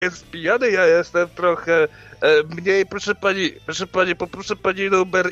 jest pijany, ja jestem trochę mniej. Proszę pani, poproszę pani numer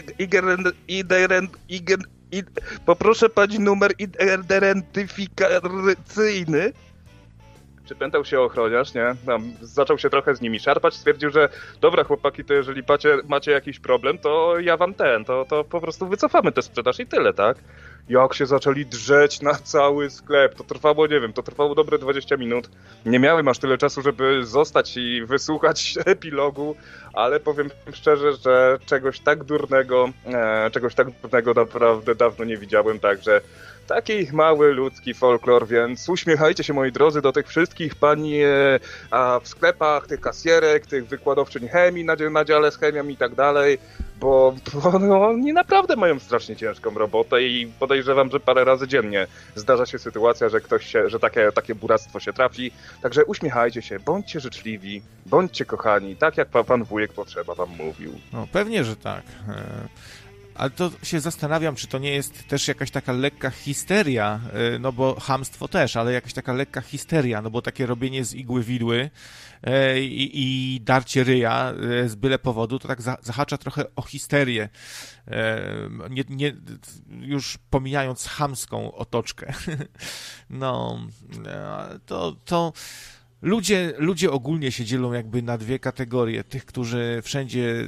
poproszę pani numer identyfikacyjny. Przypętał się ochroniarz, nie? Zaczął się trochę z nimi szarpać, stwierdził, że dobra chłopaki, to jeżeli macie jakiś problem, to ja wam to po prostu wycofamy tę sprzedaż i tyle, tak? Jak się zaczęli drzeć na cały sklep, to trwało dobre 20 minut. Nie miałem aż tyle czasu, żeby zostać i wysłuchać epilogu, ale powiem szczerze, że czegoś tak durnego naprawdę dawno nie widziałem, także taki mały ludzki folklor, więc uśmiechajcie się, moi drodzy, do tych wszystkich pani w sklepach, tych kasjerek, tych wykładowczyń chemii na dziale z chemią i tak dalej, bo oni naprawdę mają strasznie ciężką robotę i podejrzewam, że parę razy dziennie zdarza się sytuacja, że takie buractwo się trafi. Także uśmiechajcie się, bądźcie życzliwi, bądźcie kochani, tak jak pan wujek Potrzeba wam mówił. No pewnie, że tak. Ale to się zastanawiam, czy to nie jest też jakaś taka lekka histeria, no bo chamstwo też, ale jakaś taka lekka histeria, no bo takie robienie z igły widły i darcie ryja z byle powodu, to tak zahacza trochę o histerię, już pomijając chamską otoczkę. No, to Ludzie ogólnie się dzielą jakby na dwie kategorie. Tych, którzy wszędzie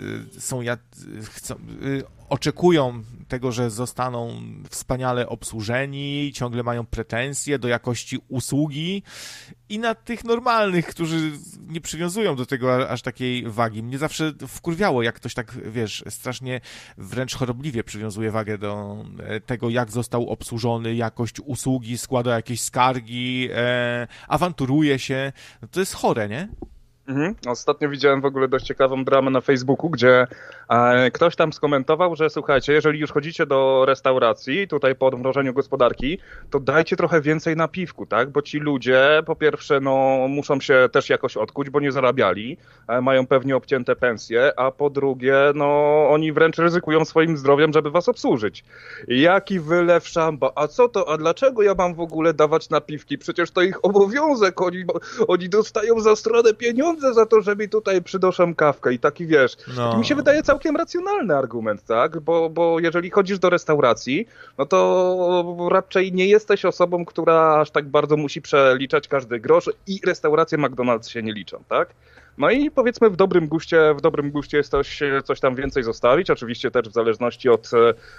oczekują tego, że zostaną wspaniale obsłużeni, ciągle mają pretensje do jakości usługi, i na tych normalnych, którzy nie przywiązują do tego aż takiej wagi. Mnie zawsze wkurwiało, jak ktoś tak, wiesz, strasznie wręcz chorobliwie przywiązuje wagę do tego, jak został obsłużony, jakość usługi, składa jakieś skargi, awanturuje się. No to jest chore, nie? Ostatnio widziałem w ogóle dość ciekawą dramę na Facebooku, gdzie ktoś tam skomentował, że słuchajcie, jeżeli już chodzicie do restauracji, tutaj po odmrożeniu gospodarki, to dajcie trochę więcej napiwku, tak? Bo ci ludzie, po pierwsze, no muszą się też jakoś odkuć, bo nie zarabiali, mają pewnie obcięte pensje, a po drugie, no oni wręcz ryzykują swoim zdrowiem, żeby was obsłużyć. Jaki wylew szamba, a dlaczego ja mam w ogóle dawać napiwki? Przecież to ich obowiązek, oni dostają za stronę pieniądze za to, że mi tutaj przynoszą kawkę i taki, wiesz, taki mi się wydaje całkiem racjonalny argument, tak? Bo jeżeli chodzisz do restauracji, no to raczej nie jesteś osobą, która aż tak bardzo musi przeliczać każdy grosz i restauracje McDonald's się nie liczą, tak? No i powiedzmy w dobrym guście jest coś tam więcej zostawić, oczywiście też w zależności od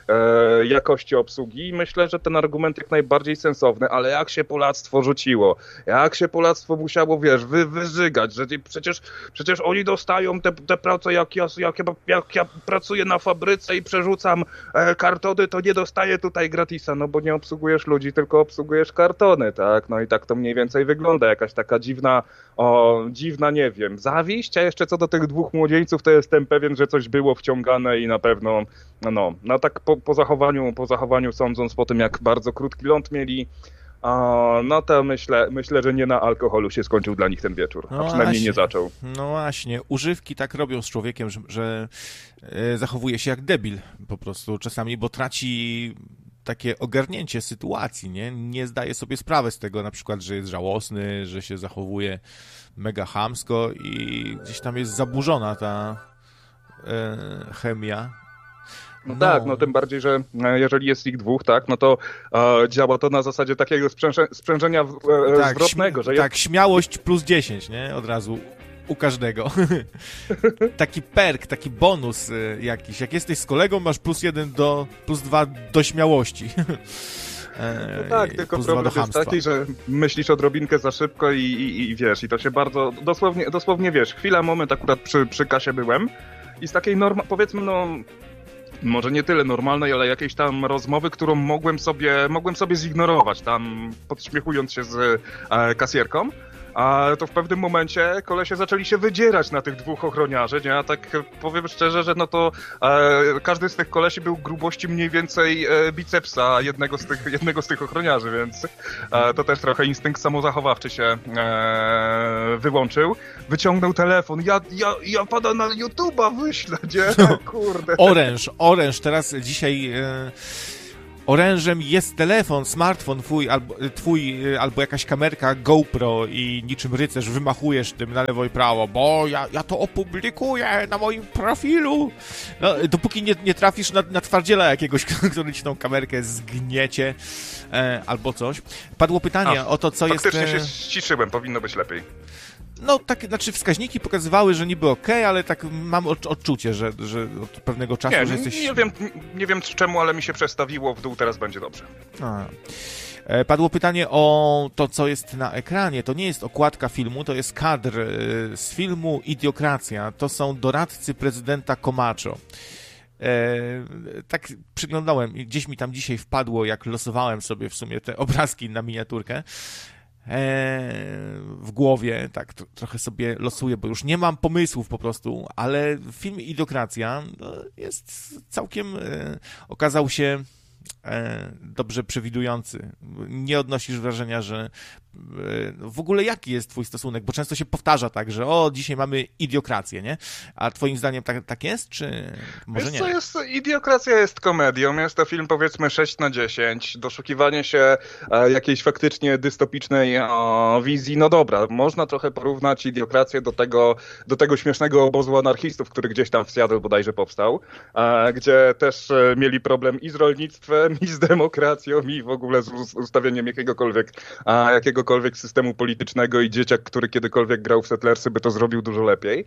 jakości obsługi. Myślę, że ten argument jak najbardziej sensowny, ale jak się Polactwo rzuciło, jak się Polactwo musiało, wiesz, wyżygać, że przecież oni dostają te prace, jak ja pracuję na fabryce i przerzucam kartony, to nie dostaję tutaj gratisa, no bo nie obsługujesz ludzi, tylko obsługujesz kartony, tak? No i tak to mniej więcej wygląda, jakaś taka dziwna, nie wiem, zawiść, a jeszcze co do tych dwóch młodzieńców, to jestem pewien, że coś było wciągane i na pewno, no tak po zachowaniu sądząc po tym, jak bardzo krótki ląd mieli, no to myślę, że nie na alkoholu się skończył dla nich ten wieczór, a przynajmniej nie zaczął. No właśnie, używki tak robią z człowiekiem, że zachowuje się jak debil po prostu czasami, bo traci takie ogarnięcie sytuacji, nie zdaje sobie sprawy z tego, na przykład, że jest żałosny, że się zachowuje mega chamsko i gdzieś tam jest zaburzona ta chemia. No tak, no tym bardziej, że jeżeli jest ich dwóch, tak, no to działa to na zasadzie takiego sprzężenia zwrotnego. Że tak, śmiałość plus 10, nie? Od razu u każdego. Taki perk, taki bonus jakiś. Jak jesteś z kolegą, masz plus 2 do śmiałości. No tak, tylko problem jest taki, że myślisz odrobinkę za szybko i wiesz, i to się bardzo, dosłownie wiesz, moment akurat przy kasie byłem i z takiej powiedzmy, no może nie tyle normalnej, ale jakiejś tam rozmowy, którą mogłem sobie zignorować, tam podśmiechując się z kasjerką, a to w pewnym momencie kolesie zaczęli się wydzierać na tych dwóch ochroniarzy, nie? A tak powiem szczerze, że no to każdy z tych kolesi był grubości mniej więcej bicepsa jednego z tych ochroniarzy, więc to też trochę instynkt samozachowawczy się wyłączył. Wyciągnął telefon, ja pana na YouTube'a wyślę, nie? Kurde. Oręż, teraz dzisiaj orężem jest telefon, smartfon twój albo jakaś kamerka GoPro i niczym rycerz wymachujesz tym na lewo i prawo, bo ja to opublikuję na moim profilu. No, dopóki nie trafisz na twardziela jakiegoś, który ci tą kamerkę zgniecie albo coś. Padło pytanie o to, co jest... Faktycznie się ściszyłem, powinno być lepiej. No, tak, znaczy wskaźniki pokazywały, że niby okej, ale tak mam odczucie, że od pewnego czasu, że jesteś... Nie wiem czemu, ale mi się przestawiło w dół, teraz będzie dobrze. Padło pytanie o to, co jest na ekranie. To nie jest okładka filmu, to jest kadr z filmu Idiokracja. To są doradcy prezydenta Camacho. Tak przyglądałem, gdzieś mi tam dzisiaj wpadło, jak losowałem sobie w sumie te obrazki na miniaturkę. W głowie, tak trochę sobie losuję, bo już nie mam pomysłów po prostu, ale film Idiokracja jest całkiem, okazał się dobrze przewidujący. Nie odnosisz wrażenia, że w ogóle jaki jest twój stosunek, bo często się powtarza tak, że dzisiaj mamy idiokrację, nie? A twoim zdaniem tak jest, czy może nie? Idiokracja jest komedią, jest to film powiedzmy 6/10, doszukiwanie się jakiejś faktycznie dystopicznej wizji, no dobra, można trochę porównać Idiokrację do tego śmiesznego obozu anarchistów, który gdzieś tam w Seattle bodajże powstał, gdzie też mieli problem i z rolnictwem, i z demokracją, i w ogóle z ustawieniem jakiegokolwiek systemu politycznego i dzieciak, który kiedykolwiek grał w Settlersy, by to zrobił dużo lepiej.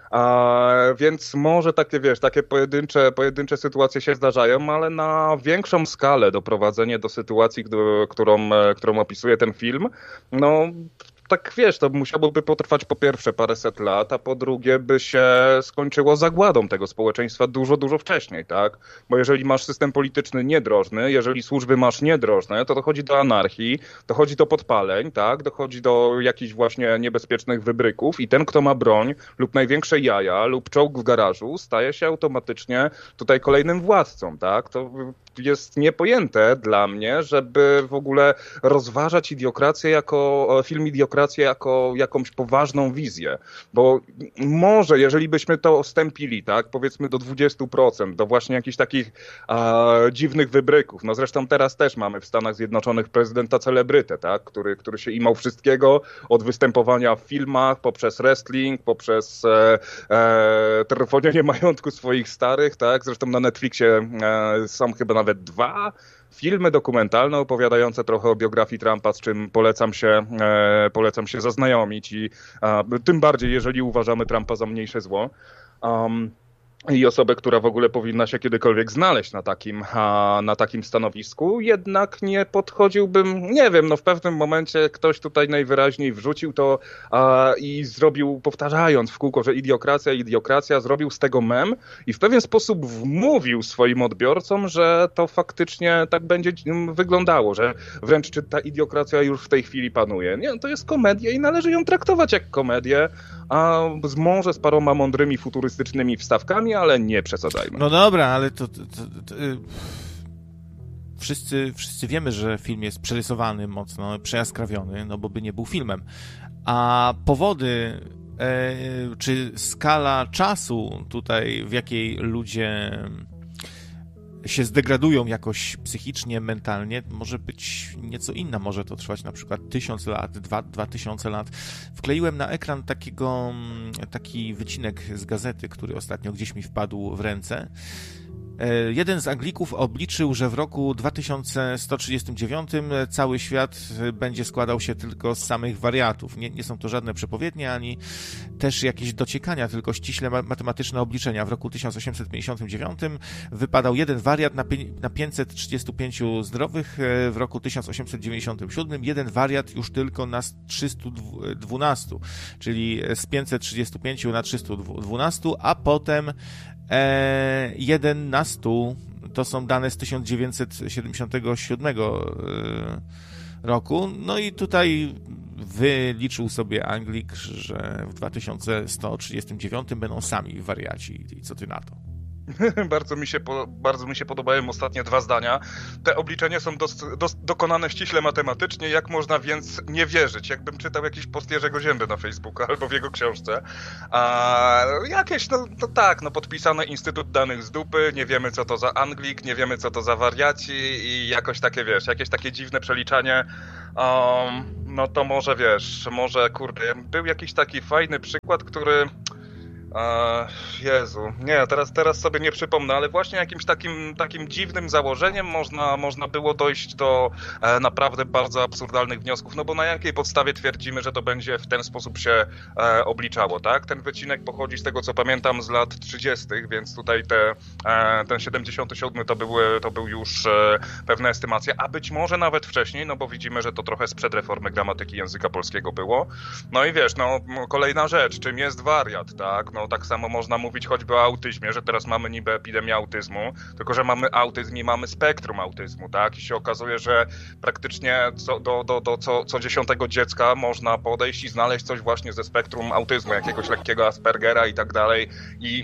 Więc może takie pojedyncze sytuacje się zdarzają, ale na większą skalę doprowadzenie do sytuacji, którą opisuje ten film, no tak to musiałoby potrwać po pierwsze paręset lat, a po drugie by się skończyło zagładą tego społeczeństwa dużo, dużo wcześniej, tak? Bo jeżeli masz system polityczny niedrożny, jeżeli służby masz niedrożne, to dochodzi do anarchii, dochodzi do podpaleń, tak? Dochodzi do jakichś właśnie niebezpiecznych wybryków i ten, kto ma broń lub największe jaja lub czołg w garażu, staje się automatycznie tutaj kolejnym władcą, tak? To jest niepojęte dla mnie, żeby w ogóle rozważać film Idiokrację jako jakąś poważną wizję. Bo może, jeżeli byśmy to ostępili, tak, powiedzmy do 20%, do właśnie jakichś takich dziwnych wybryków. No zresztą teraz też mamy w Stanach Zjednoczonych prezydenta celebrytę, tak, który się imał wszystkiego, od występowania w filmach, poprzez wrestling, poprzez trwonienie majątku swoich starych, tak. Zresztą na Netflixie są chyba nawet 2 filmy dokumentalne opowiadające trochę o biografii Trumpa, z czym polecam się zaznajomić i tym bardziej, jeżeli uważamy Trumpa za mniejsze zło. I osobę, która w ogóle powinna się kiedykolwiek znaleźć na takim stanowisku, jednak nie podchodziłbym, nie wiem, no w pewnym momencie ktoś tutaj najwyraźniej wrzucił to i zrobił, powtarzając w kółko, że idiokracja, zrobił z tego mem i w pewien sposób wmówił swoim odbiorcom, że to faktycznie tak będzie wyglądało, że wręcz czy ta idiokracja już w tej chwili panuje. Nie, to jest komedia i należy ją traktować jak komedię, a może z paroma mądrymi, futurystycznymi wstawkami, ale nie przesadzajmy. No dobra, ale to wszyscy wiemy, że film jest przerysowany mocno, przejaskrawiony, no bo by nie był filmem. A powody, czy skala czasu tutaj, w jakiej ludzie się zdegradują jakoś psychicznie, mentalnie, może być nieco inna. Może to trwać na przykład 1000 lat, 2000 lat. Wkleiłem na ekran taki wycinek z gazety, który ostatnio gdzieś mi wpadł w ręce. Jeden z Anglików obliczył, że w roku 2139 cały świat będzie składał się tylko z samych wariatów. Nie są to żadne przepowiednie, ani też jakieś dociekania, tylko ściśle matematyczne obliczenia. W roku 1859 wypadał jeden wariat na 535 zdrowych, w roku 1897 jeden wariat już tylko na 312, czyli z 535 na 312, a potem 1 na 100, to są dane z 1977 roku. No i tutaj wyliczył sobie Anglik, że w 2139 będą sami wariaci. I co ty na to? Bardzo mi się podobają ostatnie 2 zdania. Te obliczenia są dokonane ściśle matematycznie, jak można więc nie wierzyć? Jakbym czytał jakiś post Jerzego Zięby na Facebooku albo w jego książce. A jakieś, no to tak, no podpisane Instytut Danych z dupy, nie wiemy co to za Anglik, nie wiemy co to za wariaci i jakoś takie, wiesz, jakieś takie dziwne przeliczanie. No to może, wiesz, może, kurde, był jakiś taki fajny przykład, który... Jezu, nie, teraz sobie nie przypomnę, ale właśnie jakimś takim dziwnym założeniem można było dojść do naprawdę bardzo absurdalnych wniosków, no bo na jakiej podstawie twierdzimy, że to będzie w ten sposób się obliczało, tak? Ten wycinek pochodzi z tego, co pamiętam, z lat 30., więc tutaj ten 77 to był już pewna estymacja, a być może nawet wcześniej, no bo widzimy, że to trochę sprzed reformy gramatyki języka polskiego było. No i wiesz, no kolejna rzecz, czym jest wariat, tak? No tak samo można mówić choćby o autyzmie, że teraz mamy niby epidemię autyzmu, tylko że mamy autyzm i mamy spektrum autyzmu, tak? I się okazuje, że praktycznie co 10. dziecka można podejść i znaleźć coś właśnie ze spektrum autyzmu, jakiegoś lekkiego Aspergera i tak dalej. I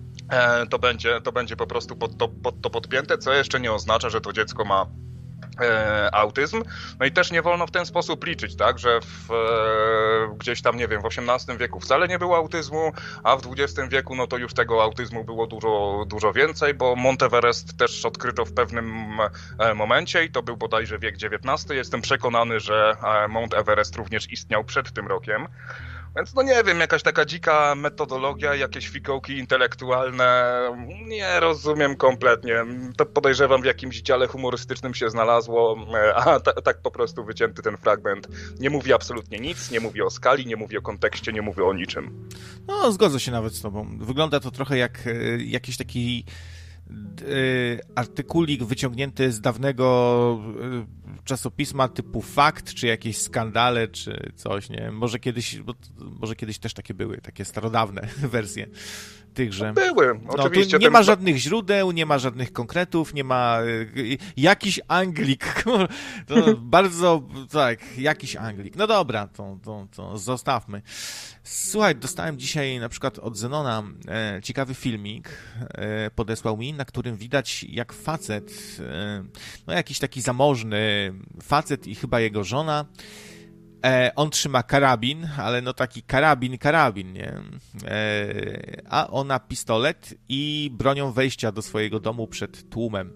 to będzie po prostu pod to podpięte, co jeszcze nie oznacza, że to dziecko ma autyzm. No i też nie wolno w ten sposób liczyć, tak, że gdzieś tam, nie wiem, w XVIII wieku wcale nie było autyzmu, a w XX wieku no to już tego autyzmu było dużo więcej, bo Mount Everest też odkryto w pewnym momencie i to był bodajże wiek XIX. Jestem przekonany, że Mount Everest również istniał przed tym rokiem. Więc no nie wiem, jakaś taka dzika metodologia, jakieś fikołki intelektualne, nie rozumiem kompletnie. To podejrzewam w jakimś dziale humorystycznym się znalazło, a tak po prostu wycięty ten fragment nie mówi absolutnie nic, nie mówi o skali, nie mówi o kontekście, nie mówi o niczym. No, zgodzę się nawet z tobą. Wygląda to trochę jak jakiś taki artykulik wyciągnięty z dawnego czasopisma typu Fakt, czy jakieś skandale, czy coś, nie? Może kiedyś też takie były, takie starodawne wersje tychże. Były, oczywiście. Tu nie ma żadnych źródeł, nie ma żadnych konkretów, nie ma jakiś Anglik. To bardzo, tak, jakiś Anglik. No dobra, to zostawmy. Słuchaj, dostałem dzisiaj na przykład od Zenona ciekawy filmik, podesłał mi, na którym widać jak facet, no jakiś taki zamożny facet i chyba jego żona, on trzyma karabin, ale no taki karabin, nie? A ona pistolet i bronią wejścia do swojego domu przed tłumem.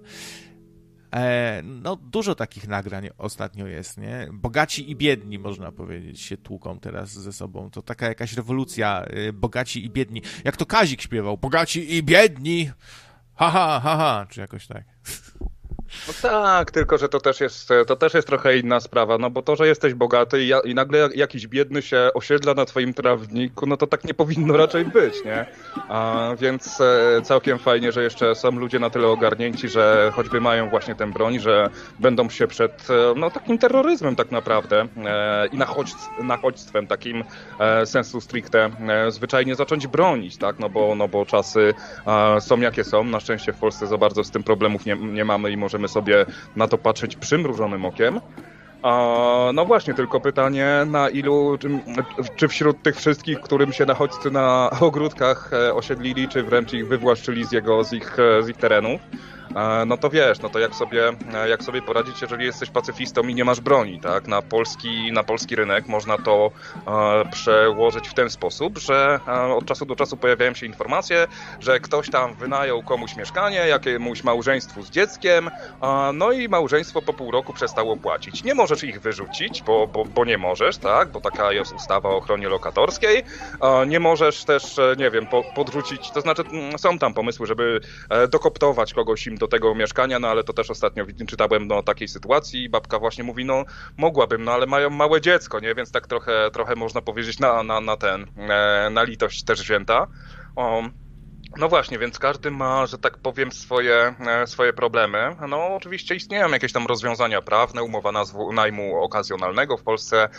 No dużo takich nagrań ostatnio jest, nie? Bogaci i biedni, można powiedzieć, się tłuką teraz ze sobą. To taka jakaś rewolucja, bogaci i biedni. Jak to Kazik śpiewał, bogaci i biedni, ha, czy jakoś tak. No tak, tylko że to też jest trochę inna sprawa, no bo to, że jesteś bogaty i nagle jakiś biedny się osiedla na twoim trawniku, no to tak nie powinno raczej być, nie? Więc całkiem fajnie, że jeszcze są ludzie na tyle ogarnięci, że choćby mają właśnie tę broń, że będą się przed no takim terroryzmem tak naprawdę i nachodźstwem takim sensu stricte zwyczajnie zacząć bronić, tak? No bo czasy są jakie są, na szczęście w Polsce za bardzo z tym problemów nie mamy i możemy sobie na to patrzeć przymrużonym okiem. No właśnie, tylko pytanie, na ilu, czy wśród tych wszystkich, którym się nachodźcy na ogródkach osiedlili, czy wręcz ich wywłaszczyli z ich terenów, no to wiesz, no to jak sobie poradzić, jeżeli jesteś pacyfistą i nie masz broni, tak? Na polski rynek można to przełożyć w ten sposób, że od czasu do czasu pojawiają się informacje, że ktoś tam wynajął komuś mieszkanie, jakiemuś małżeństwu z dzieckiem, no i małżeństwo po pół roku przestało płacić. Nie możesz ich wyrzucić, bo nie możesz, tak? Bo taka jest ustawa o ochronie lokatorskiej. Nie możesz też, nie wiem, podrzucić, to znaczy są tam pomysły, żeby dokoptować kogoś im do tego mieszkania, no ale to też ostatnio czytałem o takiej sytuacji i babka właśnie mówi, no mogłabym, no ale mają małe dziecko, nie? Więc tak trochę można powiedzieć na litość też wzięta. No właśnie, więc każdy ma, że tak powiem, swoje problemy. No oczywiście istnieją jakieś tam rozwiązania prawne, umowa najmu okazjonalnego w Polsce,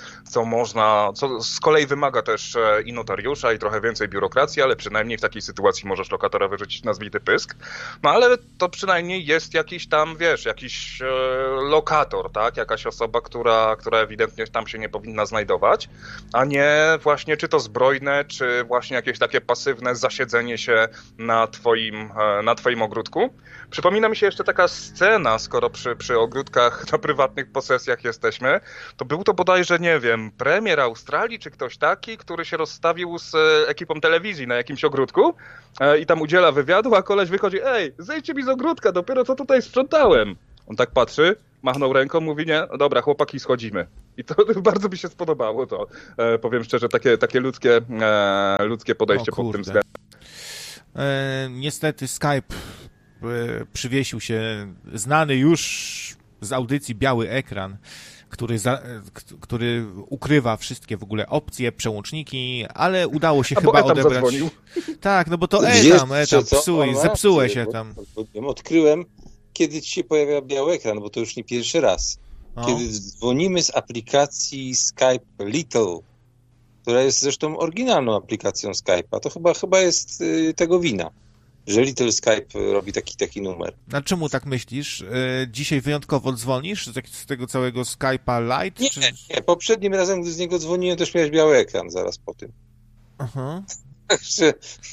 co z kolei wymaga też i notariusza, i trochę więcej biurokracji, ale przynajmniej w takiej sytuacji możesz lokatora wyrzucić na zwity pysk. No ale to przynajmniej jest jakiś tam, wiesz, jakiś lokator, tak? Jakaś osoba, która ewidentnie tam się nie powinna znajdować, a nie właśnie czy to zbrojne, czy właśnie jakieś takie pasywne zasiedzenie się na twoim ogródku. Przypomina mi się jeszcze taka scena, skoro przy ogródkach na prywatnych posesjach jesteśmy, to był to bodajże, nie wiem, premier Australii czy ktoś taki, który się rozstawił z ekipą telewizji na jakimś ogródku i tam udziela wywiadu, a koleś wychodzi: ej, zejdźcie mi z ogródka, dopiero co tutaj sprzątałem. On tak patrzy, machnął ręką, mówi: nie, dobra, chłopaki, schodzimy. I to bardzo mi się spodobało to, powiem szczerze, takie ludzkie podejście pod tym względem. Niestety Skype przywiesił się znany już z audycji biały ekran, który ukrywa wszystkie w ogóle opcje, przełączniki, ale udało się chyba odebrać. Zadzwonił. Tak, no bo to zepsułeś tam. Odkryłem, kiedy ci się pojawia biały ekran, bo to już nie pierwszy raz. Kiedy dzwonimy z aplikacji Skype Little, która jest zresztą oryginalną aplikacją Skype'a, to chyba jest tego wina, że Little Skype robi taki numer. A czemu tak myślisz? Dzisiaj wyjątkowo dzwonisz z tego całego Skype'a Lite? Nie. Poprzednim razem, gdy z niego dzwoniłem, też miałeś biały ekran zaraz po tym. Aha. Także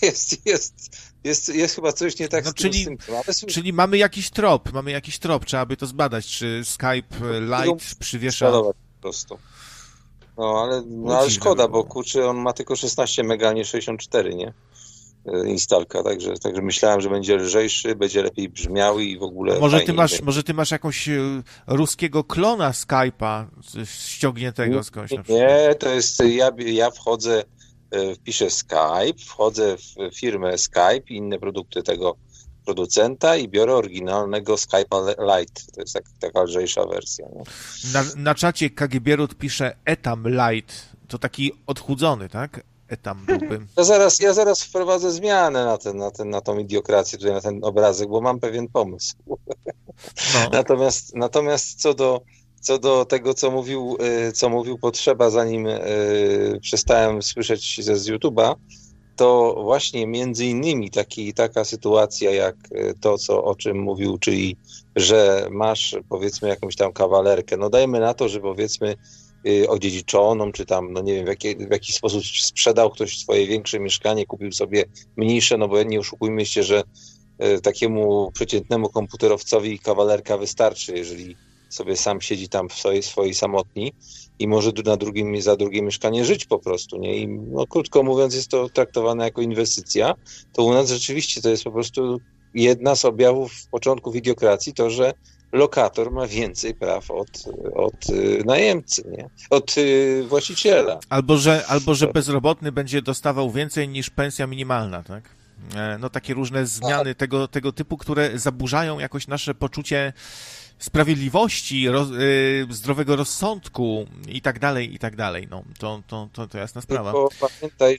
jest chyba coś nie tak z tym. Czyli mamy jakiś trop, trzeba by to zbadać, czy Skype Lite przywiesza... Po prostu. Ale szkoda, bo kurczę, on ma tylko 16 mega, nie 64, nie? Instalka, także myślałem, że będzie lżejszy, będzie lepiej brzmiał i w ogóle... Może ty masz jakąś ruskiego klona Skype'a ściągniętego skądś na przykład? Nie, to jest... Ja wchodzę, wpiszę Skype, wchodzę w firmę Skype i inne produkty tego producenta i biorę oryginalnego Skype'a Lite. To jest taka lżejsza wersja. Nie? Na czacie KGB-Rut pisze Etam Lite. To taki odchudzony, tak? Etam byłby. Ja zaraz wprowadzę zmianę na tą idiokrację, tutaj na ten obrazek, bo mam pewien pomysł. No. Natomiast co do tego, co mówił Potrzeba, zanim przestałem słyszeć z YouTube'a, to właśnie między innymi taka sytuacja jak to, o czym mówił, czyli że masz, powiedzmy, jakąś tam kawalerkę. No dajmy na to, że powiedzmy odziedziczoną, czy tam, no nie wiem, w jaki sposób sprzedał ktoś swoje większe mieszkanie, kupił sobie mniejsze, no bo nie oszukujmy się, że takiemu przeciętnemu komputerowcowi kawalerka wystarczy, jeżeli sobie sam siedzi tam w swojej samotni i może za drugie mieszkanie żyć po prostu, nie? I no, krótko mówiąc, jest to traktowane jako inwestycja. To u nas rzeczywiście to jest po prostu jedna z objawów początków idiokracji, to, że lokator ma więcej praw od najemcy, nie? Od właściciela. Albo że bezrobotny będzie dostawał więcej niż pensja minimalna, tak? No takie różne zmiany tego typu, które zaburzają jakoś nasze poczucie sprawiedliwości, zdrowego rozsądku i tak dalej. No, to jasna sprawa. Tylko pamiętaj,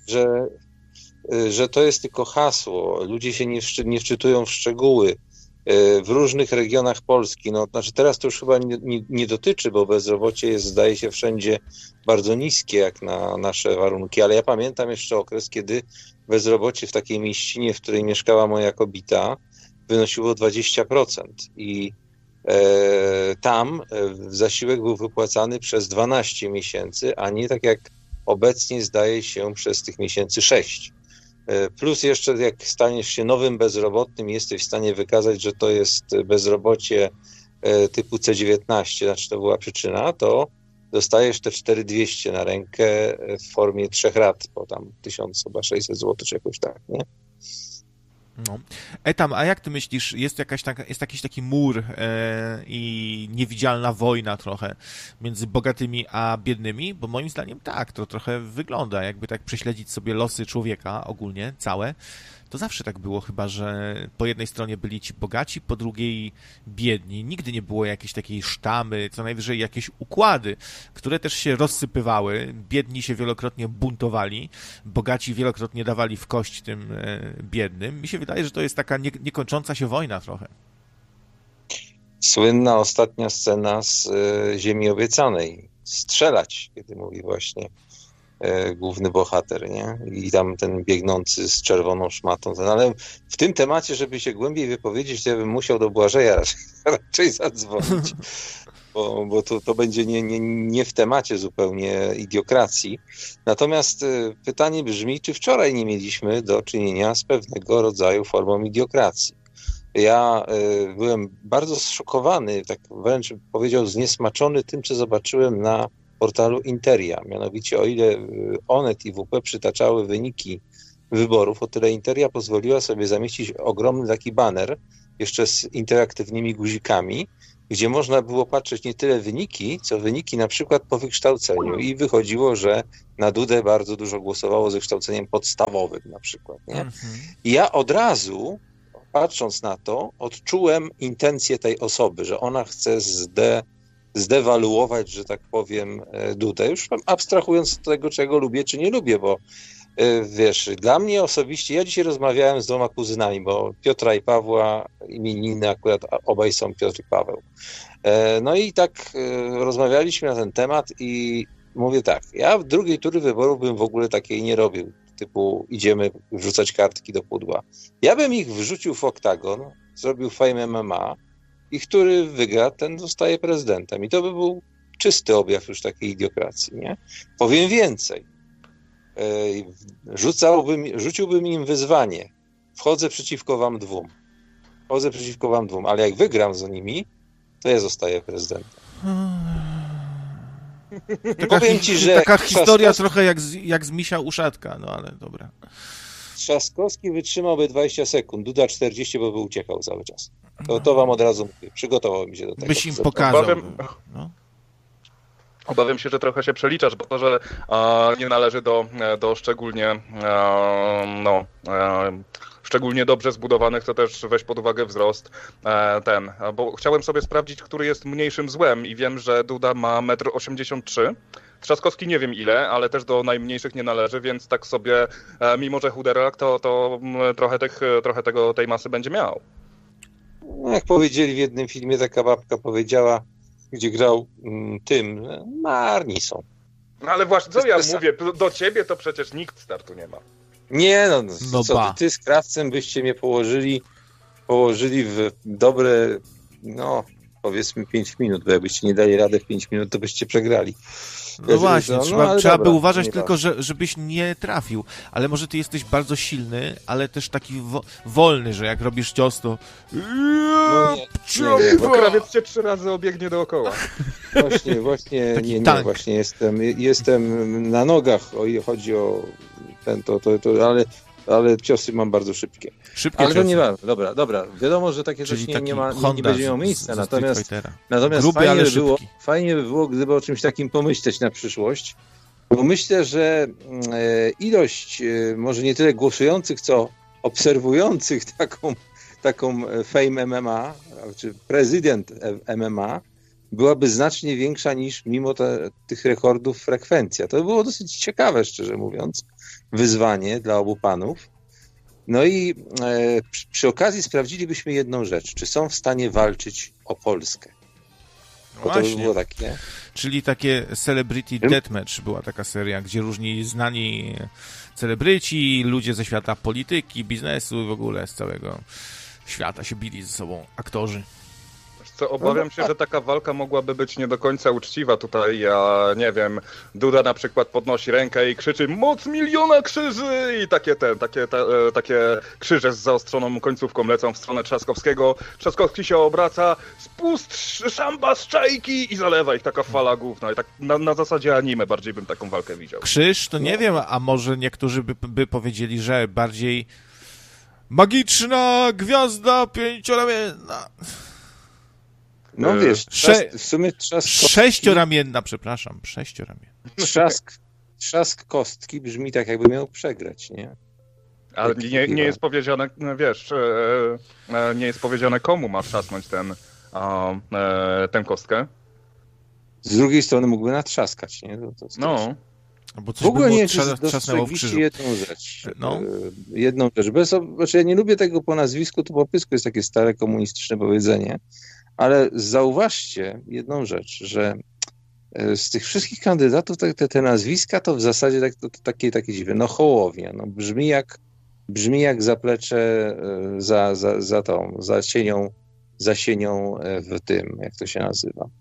że to jest tylko hasło. Ludzie się nie wczytują w szczegóły. W różnych regionach Polski, no znaczy teraz to już chyba nie dotyczy, bo bezrobocie jest, zdaje się, wszędzie bardzo niskie jak na nasze warunki, ale ja pamiętam jeszcze okres, kiedy bezrobocie w takiej mieścinie, w której mieszkała moja kobieta, wynosiło 20% i tam zasiłek był wypłacany przez 12 miesięcy, a nie tak jak obecnie, zdaje się, przez tych miesięcy 6. Plus jeszcze jak staniesz się nowym bezrobotnym, jesteś w stanie wykazać, że to jest bezrobocie typu C19, znaczy to była przyczyna, to dostajesz te 4200 na rękę w formie 3 rat, po tam 1600 zł czy jakoś tak, nie? No. Etam, a jak ty myślisz, jest jakiś taki mur i niewidzialna wojna trochę między bogatymi a biednymi? Bo moim zdaniem tak, to trochę wygląda, jakby tak prześledzić sobie losy człowieka ogólnie, całe, to zawsze tak było chyba, że po jednej stronie byli ci bogaci, po drugiej biedni. Nigdy nie było jakiejś takiej sztamy, co najwyżej jakieś układy, które też się rozsypywały. Biedni się wielokrotnie buntowali, bogaci wielokrotnie dawali w kość tym biednym. Mi się wydaje, że to jest taka niekończąca się wojna trochę. Słynna ostatnia scena z Ziemi Obiecanej. Strzelać, kiedy mówi właśnie główny bohater, nie? I tam ten biegnący z czerwoną szmatą. Ale w tym temacie, żeby się głębiej wypowiedzieć, to ja bym musiał do Błażeja raczej zadzwonić. bo to będzie nie w temacie zupełnie idiokracji. Natomiast pytanie brzmi, czy wczoraj nie mieliśmy do czynienia z pewnego rodzaju formą idiokracji. Ja byłem bardzo zszokowany, tak wręcz powiedział zniesmaczony tym, co zobaczyłem na portalu Interia. Mianowicie o ile Onet i WP przytaczały wyniki wyborów, o tyle Interia pozwoliła sobie zamieścić ogromny taki baner, jeszcze z interaktywnymi guzikami, gdzie można było patrzeć nie tyle wyniki, co wyniki na przykład po wykształceniu. I wychodziło, że na Dudę bardzo dużo głosowało ze wykształceniem podstawowym na przykład. Nie? I ja od razu, patrząc na to, odczułem intencję tej osoby, że ona chce zdewaluować, że tak powiem, Dudę. Już abstrahując od tego, czego lubię, czy nie lubię, bo wiesz, dla mnie osobiście, ja dzisiaj rozmawiałem z 2 kuzynami, bo Piotra i Pawła, imieniny akurat obaj są Piotr i Paweł. No i tak rozmawialiśmy na ten temat i mówię tak, ja w drugiej tury wyborów bym w ogóle takiej nie robił, typu idziemy wrzucać kartki do pudła. Ja bym ich wrzucił w oktagon, zrobił Fame MMA i który wygra, ten zostaje prezydentem. I to by był czysty objaw już takiej idiokracji, nie? Powiem więcej. Rzuciłbym im wyzwanie. Wchodzę przeciwko wam dwóm, ale jak wygram z nimi, to ja zostaję prezydentem. Powiem ci, że taka historia trochę jak z misia uszatka, no ale dobra. Trzaskowski wytrzymałby 20 sekund, Duda 40, bo by uciekał cały czas. To wam od razu mówię. Przygotował mi się do tego. Byś im pokazał. Obawiam się, że trochę się przeliczasz, bo to, że nie należy do szczególnie szczególnie dobrze zbudowanych, to też weź pod uwagę wzrost bo chciałem sobie sprawdzić, który jest mniejszym złem i wiem, że Duda ma 1,83 m. Trzaskowski nie wiem ile, ale też do najmniejszych nie należy, więc tak sobie, mimo że chuderek, to trochę tej masy będzie miał. No, jak powiedzieli w jednym filmie, taka babka powiedziała, gdzie grał tym, marni są. No ale właśnie, co ja mówię, do ciebie to przecież nikt startu nie ma. Nie, co ty z Krawcem byście mnie położyli w dobre, powiedzmy 5 minut, bo jakbyście nie dali radę w 5 minut, to byście przegrali. No właśnie, trzeba by uważać tylko, żebyś nie trafił. Ale może ty jesteś bardzo silny, ale też taki wolny, że jak robisz cios, to... Bo krawiec cię 3 razy obiegnie dookoła. Właśnie jestem na nogach, chodzi o ten, ale ciosy mam bardzo szybkie. Ale to nie ważne. Dobra. Wiadomo, że takie coś nie będzie miało miejsca. Natomiast fajnie by było, gdyby o czymś takim pomyśleć na przyszłość. Bo myślę, że ilość może nie tyle głosujących, co obserwujących taką Fame MMA, czy prezydent MMA, byłaby znacznie większa niż mimo tych rekordów frekwencja. To by było dosyć ciekawe, szczerze mówiąc, wyzwanie dla obu panów. No i przy okazji sprawdzilibyśmy jedną rzecz. Czy są w stanie walczyć o Polskę? Bo to by było takie... Czyli takie Celebrity Deathmatch była taka seria, gdzie różni znani celebryci, ludzie ze świata polityki, biznesu i w ogóle z całego świata się bili ze sobą aktorzy. Co, obawiam się, że taka walka mogłaby być nie do końca uczciwa. Tutaj, ja nie wiem, Duda na przykład podnosi rękę i krzyczy moc 1 000 000 krzyży i takie krzyże z zaostrzoną końcówką lecą w stronę Trzaskowskiego. Trzaskowski się obraca, spust szamba z czajki i zalewa ich taka fala gówna. I tak na zasadzie anime bardziej bym taką walkę widział. Krzyż? To nie wiem, a może niektórzy by powiedzieli, że bardziej magiczna gwiazda 5-ramienna. No wiesz, w sumie sześcioramienna, przepraszam, 6-ramienna. Trzask kostki brzmi tak, jakby miał przegrać, nie? Ale nie jest powiedziane, wiesz, nie jest powiedziane, komu ma trzasnąć tę kostkę. Z drugiej strony mógłby natrzaskać, nie? Bo coś w ogóle nie dostrzegliście jedną rzecz. Ja nie lubię tego po nazwisku, to po pysku jest takie stare komunistyczne powiedzenie, ale zauważcie jedną rzecz, że z tych wszystkich kandydatów te nazwiska to w zasadzie takie dziwne. Hołownia, brzmi jak zaplecze za sienią w tym, jak to się nazywa,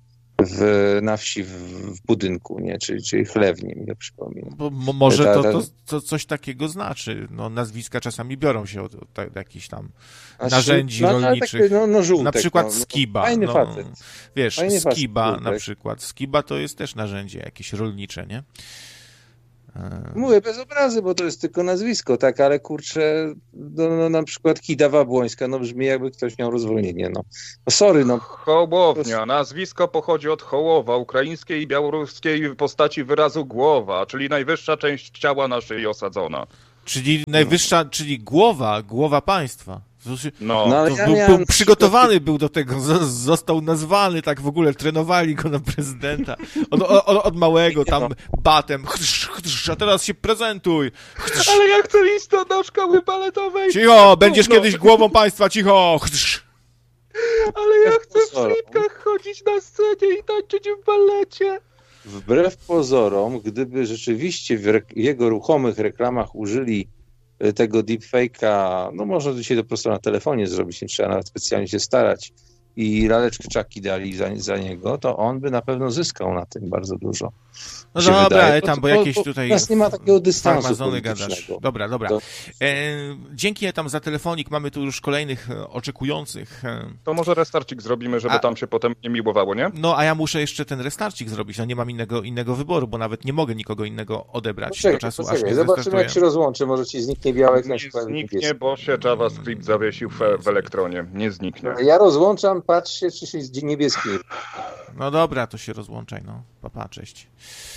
na wsi w budynku, nie? Czyli chlewni, mi to przypomina. Bo może to coś takiego znaczy. No, nazwiska czasami biorą się od jakichś tam narzędzi rolniczych. Żółtek, na przykład Skiba. Fajny facet. Wiesz, fajny Skiba facet, na przykład. Skiba to jest też narzędzie jakieś rolnicze, nie? Mówię bez obrazy, bo to jest tylko nazwisko, tak, ale kurczę, na przykład Kidawa Błońska, brzmi jakby ktoś miał rozwolnienie, sorry, Hołownia, nazwisko pochodzi od Hołowa, ukraińskiej i białoruskiej postaci wyrazu głowa, czyli najwyższa część ciała na szyi osadzona. Czyli najwyższa, czyli głowa państwa. Był przygotowany był do tego, został nazwany, tak w ogóle trenowali go na prezydenta. Od małego tam batem, a teraz się prezentuj. Ale ja chcę iść do szkoły baletowej. Cicho, będziesz kiedyś głową państwa, cicho. Ale ja chcę w slipkach chodzić na scenie i tańczyć w balecie. Wbrew pozorom, gdyby rzeczywiście w jego ruchomych reklamach użyli tego deepfake'a, można dzisiaj to po prostu na telefonie zrobić, nie trzeba nawet specjalnie się starać, i laleczkę czaki dali za niego, to on by na pewno zyskał na tym bardzo dużo. No dobra, bo jakieś tutaj nas nie ma takiego dystansu gadasz. Dobra. Dzięki tam za telefonik, mamy tu już kolejnych oczekujących. To może restarcik zrobimy, żeby tam się potem nie miłowało, nie? No, a ja muszę jeszcze ten restarcik zrobić, nie mam innego wyboru, bo nawet nie mogę nikogo innego odebrać do czasu, aż nie zobaczymy, jak się rozłączy, może ci zniknie białek na przykład. Nie zniknie, bo się JavaScript zawiesił w Elektronie. Nie zniknie. Ja rozłączam, patrzcie, czy się z niebieskim. No dobra, to się rozłączaj, papa, cześć.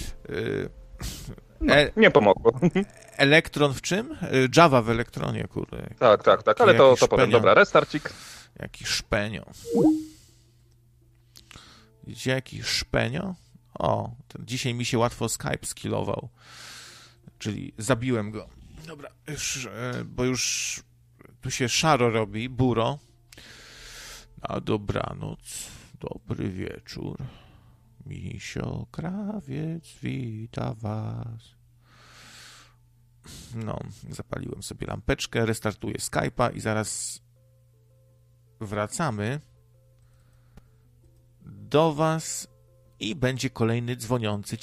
Nie pomogło. Elektron w czym? Java w Elektronie, kurde. Tak, ale to potem, dobra, restarcik. Jaki szpenio. Widzicie, jaki szpenio? Dzisiaj mi się łatwo Skype skillował. Czyli zabiłem go. Dobra, bo już tu się szaro robi, buro. Na dobranoc, dobry wieczór. Misio Krawiec wita was. Zapaliłem sobie lampeczkę, restartuję Skype'a i zaraz wracamy do was i będzie kolejny dzwoniący,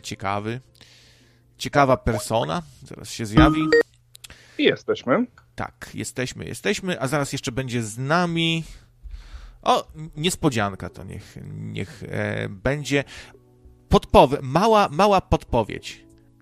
ciekawa persona, zaraz się zjawi. Jesteśmy. Tak, jesteśmy, a zaraz jeszcze będzie z nami... niespodzianka to niech będzie mała podpowiedź.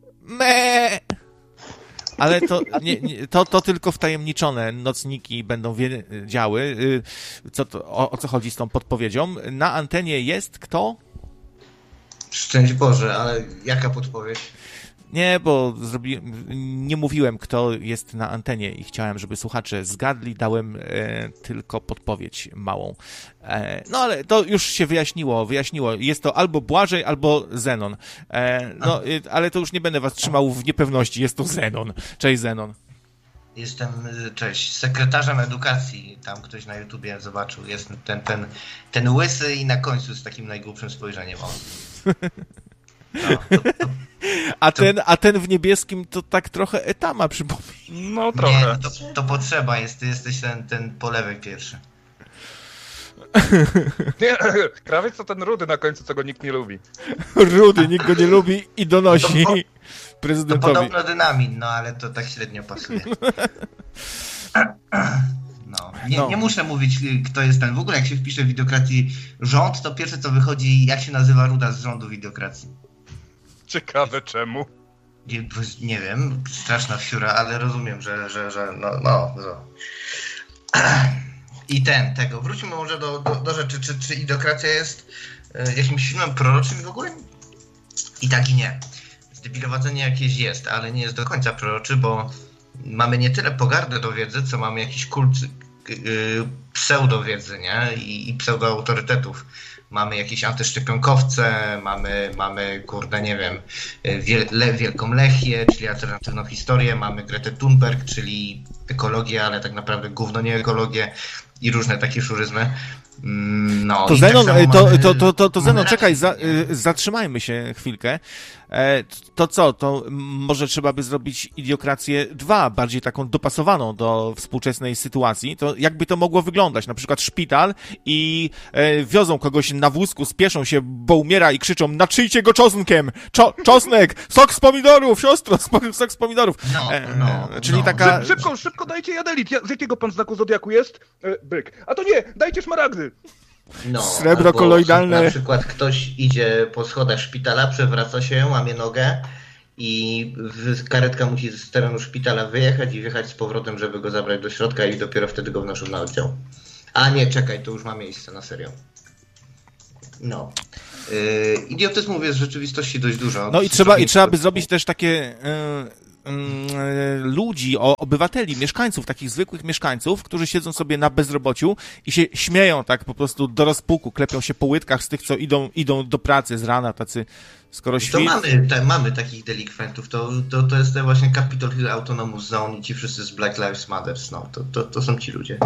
Ale to tylko wtajemniczone nocniki będą wiedziały, o co chodzi z tą podpowiedzią. Na antenie jest kto? Szczęść Boże, ale jaka podpowiedź? Nie, bo nie mówiłem, kto jest na antenie i chciałem, żeby słuchacze zgadli, dałem tylko podpowiedź małą. Ale to już się wyjaśniło. Jest to albo Błażej, albo Zenon. Ale to już nie będę was trzymał w niepewności. Jest to Zenon. Cześć, Zenon. Jestem, sekretarzem edukacji. Tam ktoś na YouTubie zobaczył. Jest ten łysy i na końcu z takim najgłupszym spojrzeniem. A ten w niebieskim to tak trochę Etama przypomina. No trochę. Nie, to potrzeba jest. Ty jesteś ten po lewej pierwszy. Nie, krawiec to ten rudy na końcu, co go nikt nie lubi. Rudy, nikt go nie lubi i donosi prezydentowi. To podobno dynamin, ale to tak średnio pasuje. Nie muszę mówić, kto jest ten. W ogóle jak się wpisze w Idiokracji rząd, to pierwsze co wychodzi, jak się nazywa ruda z rządu w Idiokracji. Ciekawe czemu. Nie wiem, straszna wsiura, ale rozumiem, że I tego. Wróćmy może do rzeczy, czy Idiokracja jest jakimś filmem proroczym w ogóle? I tak i nie. Zdebilowadzenie jakieś jest, ale nie jest do końca proroczy, bo mamy nie tyle pogardę do wiedzy, co mamy jakiś kult pseudowiedzy, nie? I pseudoautorytetów. Mamy jakieś antyszczepionkowce, mamy kurde, nie wiem, Wielką Lechię, czyli alternatywną historię, mamy Gretę Thunberg, czyli ekologię, ale tak naprawdę gówno nie ekologię i różne takie szuryzmy. No, to Zenon, tak Zenon, czekaj, zatrzymajmy się chwilkę. To co, to może trzeba by zrobić Idiokrację 2, bardziej taką dopasowaną do współczesnej sytuacji. To jakby to mogło wyglądać? Na przykład szpital i wiozą kogoś na wózku, spieszą się, bo umiera i krzyczą: naczyjcie go czosnkiem! Czosnek! Sok z pomidorów! Siostro! Sok z pomidorów! Czyli taka... Szybko dajcie jadelit! Z jakiego pan znaku zodiaku jest? Byk. A to nie! Dajcie szmaragdy! Srebro koloidalne. Na przykład ktoś idzie po schodach szpitala, przewraca się, łamie nogę i karetka musi z terenu szpitala wyjechać i wjechać z powrotem, żeby go zabrać do środka i dopiero wtedy go wnoszą na oddział. A nie, czekaj, to już ma miejsce, na serio. Idiotyzmów jest w rzeczywistości dość dużo. No i trzeba by zrobić też takie... ludzi, obywateli, mieszkańców, takich zwykłych mieszkańców, którzy siedzą sobie na bezrobociu i się śmieją tak po prostu do rozpuku, klepią się po łydkach z tych, co idą do pracy z rana, tacy skoro świt. To mamy takich delikwentów, to jest właśnie Capitol Hill Autonomous Zone i ci wszyscy z Black Lives Matter, to są ci ludzie.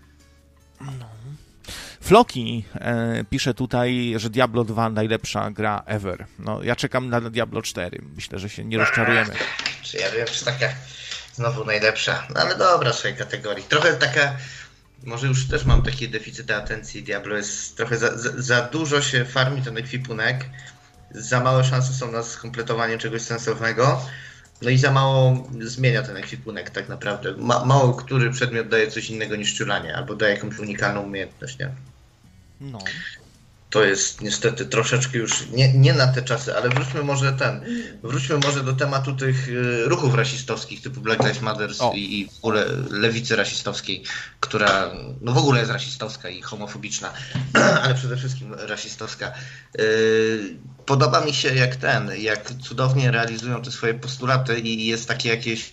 Floki pisze tutaj, że Diablo 2 najlepsza gra ever. No, ja czekam na Diablo 4. Myślę, że się nie rozczarujemy. Czy ja wiem, czy taka znowu najlepsza. No ale dobra, w swojej kategorii. Trochę taka, może już też mam takie deficyty atencji. Diablo jest trochę za dużo się farmi ten ekwipunek. Za małe szanse są na skompletowanie czegoś sensownego. No i za mało zmienia ten ekwipunek tak naprawdę. Mało który przedmiot daje coś innego niż ciulanie, albo daje jakąś unikalną umiejętność, nie? No. To jest niestety troszeczkę już nie na te czasy, ale wróćmy może do tematu tych ruchów rasistowskich typu Black Lives Matter i w ogóle lewicy rasistowskiej, która no w ogóle jest rasistowska i homofobiczna, ale przede wszystkim rasistowska. Podoba mi się jak cudownie realizują te swoje postulaty i jest takie jakieś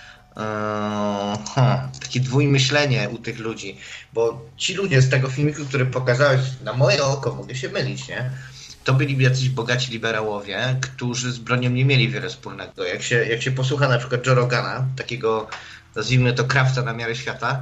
takie dwójmyślenie u tych ludzi, bo ci ludzie z tego filmiku, który pokazałeś, na moje oko, mogę się mylić, nie? To byli jacyś bogaci liberałowie, którzy z bronią nie mieli wiele wspólnego. Jak się posłucha na przykład Joe Rogana, takiego, nazwijmy to, krawca na miarę świata,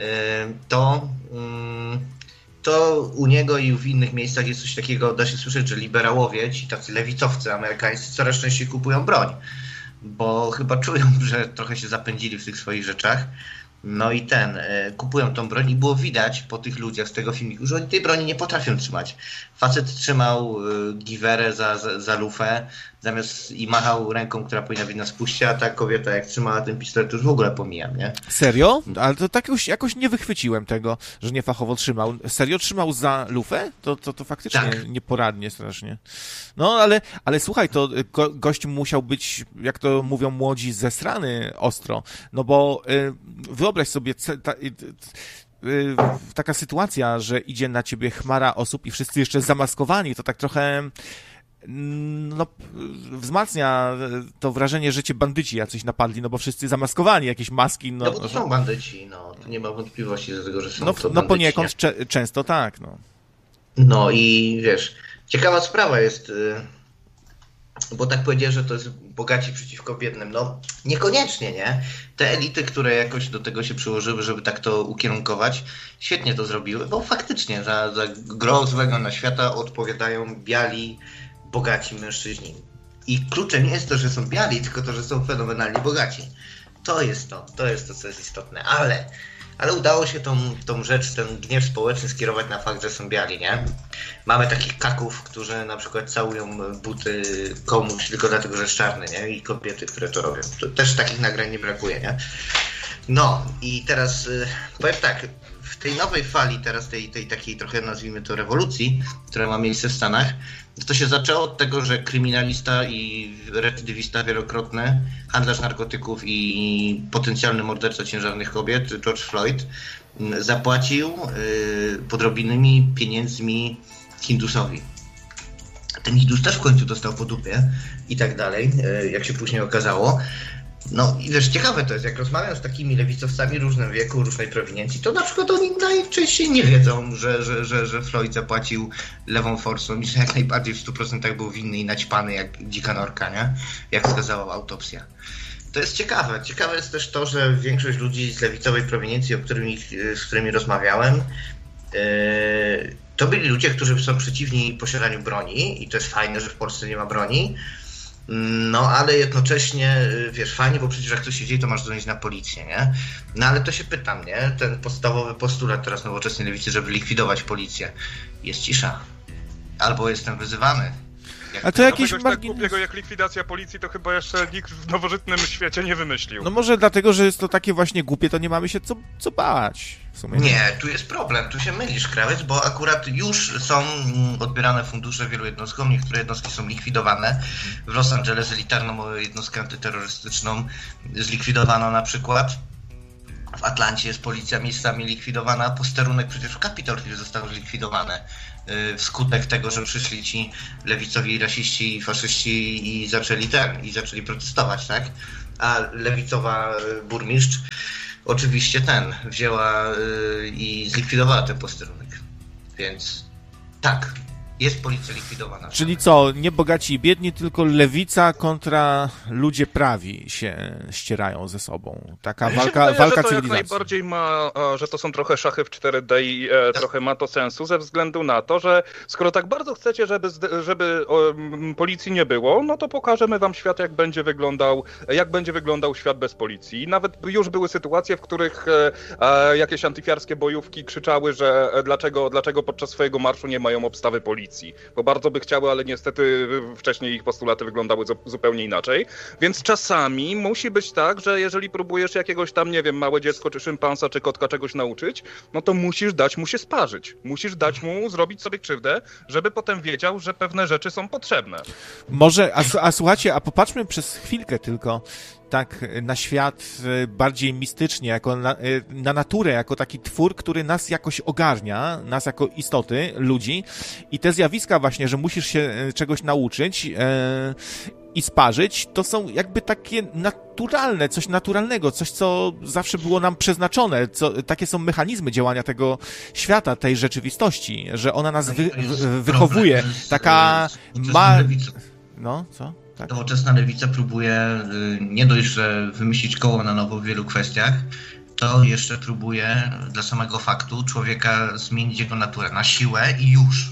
to u niego i w innych miejscach jest coś takiego, da się słyszeć, że liberałowie, ci tacy lewicowcy amerykańscy, coraz częściej kupują broń, bo chyba czują, że trochę się zapędzili w tych swoich rzeczach. No i kupują tą broń i było widać po tych ludziach z tego filmiku, że oni tej broni nie potrafią trzymać. Facet trzymał giwerę za lufę i machał ręką, która powinna być na spuście, a ta kobieta jak trzymała ten pistolet, to już w ogóle pomijam, nie? Serio? Ale to tak jakoś nie wychwyciłem tego, że niefachowo trzymał. Serio trzymał za lufę? To faktycznie tak. Nieporadnie strasznie. No ale słuchaj, to gość musiał być, jak to mówią młodzi, zesrany ostro, no bo wyobraź sobie taka sytuacja, że idzie na ciebie chmara osób i wszyscy jeszcze zamaskowani, to tak trochę wzmacnia to wrażenie, że cię bandyci jacyś napadli, no bo wszyscy zamaskowani, jakieś maski. No bo to są bandyci, to nie ma wątpliwości do tego, że są to bandyci. No poniekąd często tak, No i wiesz, ciekawa sprawa jest, bo tak powiedziałeś, że to jest bogaci przeciwko biednym. No niekoniecznie, nie? Te elity, które jakoś do tego się przyłożyły, żeby tak to ukierunkować, świetnie to zrobiły, bo faktycznie za gro złego na świata odpowiadają biali, bogaci mężczyźni. I kluczem nie jest to, że są biali, tylko to, że są fenomenalnie bogaci. To jest to, co jest istotne. Ale udało się tą rzecz, ten gniew społeczny skierować na fakt, że są biali, nie? Mamy takich kaków, którzy na przykład całują buty komuś tylko dlatego, że jest czarny, nie? I kobiety, które to robią. To też takich nagrań nie brakuje, nie? No i teraz powiem tak, w tej nowej fali teraz tej takiej trochę, nazwijmy to, rewolucji, która ma miejsce w Stanach, to się zaczęło od tego, że kryminalista i recydywista wielokrotny, handlarz narkotyków i potencjalny morderca ciężarnych kobiet, George Floyd, zapłacił podrobnymi pieniędzmi Hindusowi. Ten Hindus też w końcu dostał po dupie i tak dalej, jak się później okazało. No i wiesz, ciekawe to jest, jak rozmawiam z takimi lewicowcami różnym wieku, różnej prowiniencji, to na przykład oni najczęściej nie wiedzą, że Floyd zapłacił lewą forsą i że jak najbardziej w 100% był winny i naćpany jak dzika norka, nie? Jak wskazała autopsja. To jest ciekawe. Ciekawe jest też to, że większość ludzi z lewicowej prowiniencji, z którymi rozmawiałem, to byli ludzie, którzy są przeciwni posiadaniu broni i to jest fajne, że w Polsce nie ma broni, no ale jednocześnie, wiesz, fajnie, bo przecież jak coś się dzieje, to masz dzwonić na policję, nie? No ale to się pytam, nie? Ten podstawowy postulat teraz nowoczesnej lewicy, żeby likwidować policję. Jest cisza. Albo jestem wyzywany. A to jakieś tak głupiego jak likwidacja policji to chyba jeszcze nikt w nowożytnym świecie nie wymyślił. No może dlatego, że jest to takie właśnie głupie, to nie mamy się co bać. W sumie. Nie, tu jest problem, tu się mylisz, Krawiec, bo akurat już są odbierane fundusze wielu jednostkom, niektóre jednostki są likwidowane. W Los Angeles elitarną jednostkę antyterrorystyczną zlikwidowano na przykład. W Atlancie jest policja miejscami likwidowana, posterunek przecież w Capitol Hill został zlikwidowany wskutek tego, że przyszli ci lewicowi rasiści i faszyści i zaczęli protestować, tak? A lewicowa burmistrz oczywiście wzięła i zlikwidowała ten posterunek. Więc tak, jest policja likwidowana. Czyli co, nie bogaci i biedni, tylko lewica kontra ludzie prawi się ścierają ze sobą. Taka walka cywilizacji. Jak najbardziej że to są trochę szachy w 4D i trochę ma to sensu ze względu na to, że skoro tak bardzo chcecie, żeby policji nie było, no to pokażemy wam świat, jak będzie wyglądał świat bez policji. Nawet już były sytuacje, w których jakieś antyfiarskie bojówki krzyczały, że dlaczego podczas swojego marszu nie mają obstawy policji. Bo bardzo by chciały, ale niestety wcześniej ich postulaty wyglądały zupełnie inaczej. Więc czasami musi być tak, że jeżeli próbujesz jakiegoś tam, nie wiem, małe dziecko, czy szympansa, czy kotka czegoś nauczyć, no to musisz dać mu się sparzyć. Musisz dać mu zrobić sobie krzywdę, żeby potem wiedział, że pewne rzeczy są potrzebne. Może, słuchajcie, a popatrzmy przez chwilkę tylko tak na świat bardziej mistycznie, jako na naturę, jako taki twór, który nas jakoś ogarnia, nas jako istoty, ludzi i te zjawiska właśnie, że musisz się czegoś nauczyć i sparzyć, to są jakby takie naturalne, coś naturalnego, coś, co zawsze było nam przeznaczone, takie są mechanizmy działania tego świata, tej rzeczywistości, że ona nas wychowuje, taka No, co? Tak. Nowoczesna lewica próbuje nie dość, że wymyślić koło na nowo w wielu kwestiach, to jeszcze próbuje dla samego faktu człowieka zmienić jego naturę na siłę i już.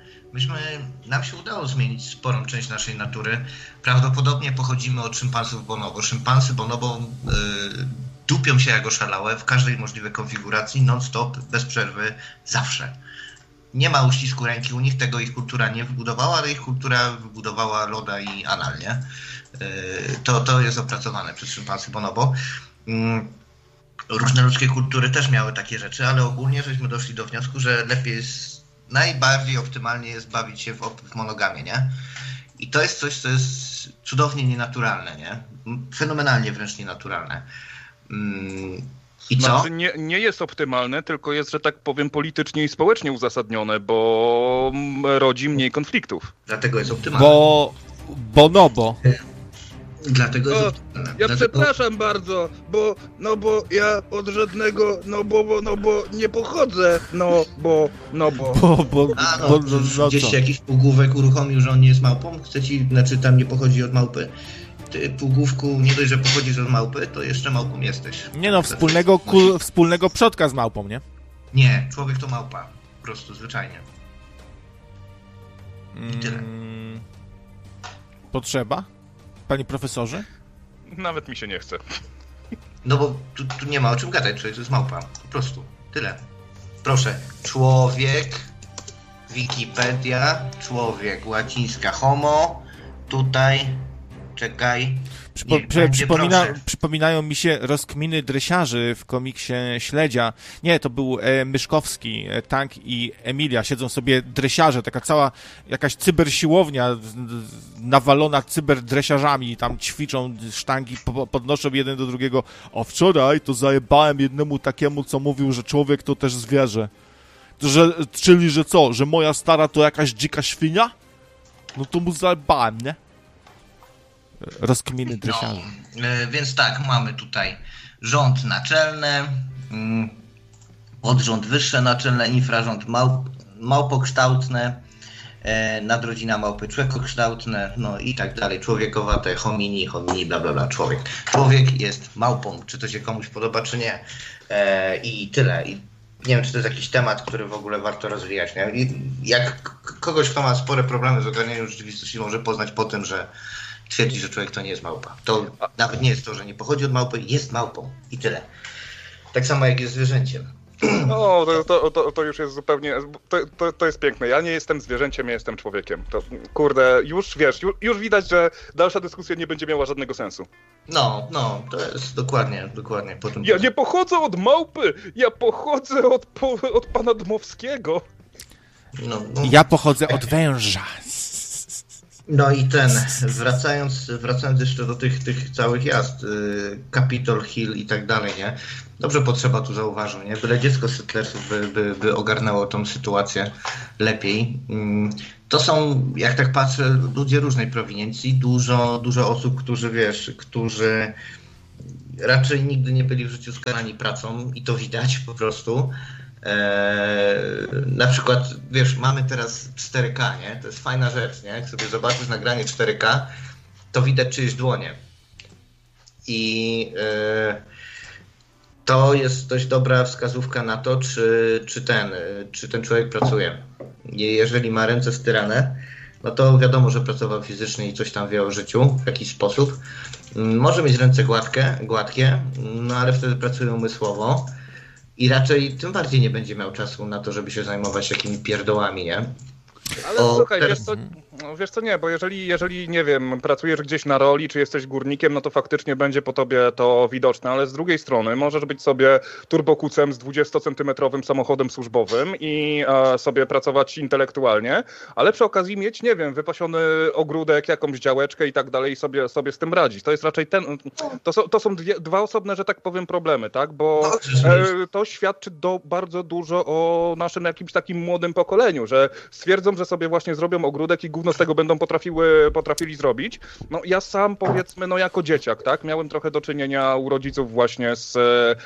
Nam się udało zmienić sporą część naszej natury. Prawdopodobnie pochodzimy od szympansów bonobo. Szympansy bonobo dupią się jak oszalałe w każdej możliwej konfiguracji, non-stop, bez przerwy, zawsze. Nie ma uścisku ręki u nich, tego ich kultura nie wybudowała, ale ich kultura wybudowała loda i anal, nie? To jest opracowane przez szympansy bonobo. Różne ludzkie kultury też miały takie rzeczy, ale ogólnie żeśmy doszli do wniosku, że najbardziej optymalnie jest bawić się w monogamię, nie? I to jest coś, co jest cudownie nienaturalne, nie? Fenomenalnie wręcz nienaturalne. I co? Znaczy nie jest optymalne, tylko jest, że tak powiem, politycznie i społecznie uzasadnione, bo rodzi mniej konfliktów. Dlatego jest optymalne. Bonobo. Dlatego jest przepraszam bardzo, bo ja od żadnego, bo nie pochodzę, gdzieś się jakiś półgłówek uruchomił, że on nie jest małpą? Tam nie pochodzi od małpy? Ty, półgłówku, nie dość, że pochodzisz od małpy, to jeszcze małpą jesteś. Nie no, wspólnego przodka z małpą, nie? Nie, człowiek to małpa. Po prostu, zwyczajnie. I tyle. Potrzeba? Panie profesorze? Nawet mi się nie chce. No bo tu nie ma o czym gadać, człowiek to jest małpa. Po prostu. Tyle. Proszę. Człowiek, Wikipedia, człowiek, łacińska homo, tutaj, czekaj. Przypominają mi się rozkminy dresiarzy w komiksie Śledzia. Nie, to był Myszkowski, Tank i Emilia. Siedzą sobie dresiarze, taka cała jakaś cybersiłownia nawalona cyberdresiarzami. Tam ćwiczą sztangi, podnoszą jeden do drugiego. A wczoraj to zajebałem jednemu takiemu, co mówił, że człowiek to też zwierzę. Czyli, że co? Że moja stara to jakaś dzika świnia? No to mu zajebałem, nie? Rozkminy dresiarzy. Więc tak, mamy tutaj rząd naczelny, podrząd wyższe naczelne, infrarząd małpokształtne, nadrodzina małpy człowiekokształtne, no i tak dalej, człowiekowate, homini, bla bla bla, człowiek. Człowiek jest małpą, czy to się komuś podoba, czy nie. I tyle. I nie wiem, czy to jest jakiś temat, który w ogóle warto rozwijać. Nie? I jak kogoś, kto ma spore problemy z ogarnianiem rzeczywistości, może poznać po tym, że twierdzi, że człowiek to nie jest małpa. To nawet nie jest to, że nie pochodzi od małpy, jest małpą i tyle. Tak samo jak jest zwierzęciem. No, to już jest zupełnie, to jest piękne. Ja nie jestem zwierzęciem, ja jestem człowiekiem. To, kurde, już wiesz, już widać, że dalsza dyskusja nie będzie miała żadnego sensu. No, to jest dokładnie po tym. Ja nie pochodzę od małpy, ja pochodzę od pana Dmowskiego. No. Ja pochodzę od węża. No i wracając jeszcze do tych całych jazd, Capitol Hill i tak dalej, nie? Dobrze potrzeba tu zauważył, nie? Byle dziecko Settlersów by ogarnęło tą sytuację lepiej. To są, jak tak patrzę, ludzie różnej prowiniencji, dużo osób, którzy raczej nigdy nie byli w życiu skarani pracą i to widać po prostu. Na przykład, mamy teraz 4K, nie? To jest fajna rzecz, nie? Jak sobie zobaczysz nagranie 4K, to widać czyjeś dłonie. I to jest dość dobra wskazówka na to, czy ten człowiek pracuje. Jeżeli ma ręce styrane, no to wiadomo, że pracował fizycznie i coś tam wie o życiu w jakiś sposób. Może mieć ręce gładkie, no ale wtedy pracuje umysłowo. I raczej tym bardziej nie będzie miał czasu na to, żeby się zajmować jakimi pierdołami, nie? Ale słuchaj, wiesz co, nie, bo jeżeli, nie wiem, pracujesz gdzieś na roli, czy jesteś górnikiem, no to faktycznie będzie po tobie to widoczne, ale z drugiej strony możesz być sobie turbokucem z 20-centymetrowym samochodem służbowym i sobie pracować intelektualnie, ale przy okazji mieć, nie wiem, wypasiony ogródek, jakąś działeczkę i tak dalej i sobie z tym radzić. To jest raczej to są dwa osobne, że tak powiem, problemy, tak? Bo to świadczy bardzo dużo o naszym jakimś takim młodym pokoleniu, że stwierdzą, że sobie właśnie zrobią ogródek i gówno z tego będą potrafili zrobić. No ja sam, powiedzmy, jako dzieciak, tak, miałem trochę do czynienia u rodziców właśnie z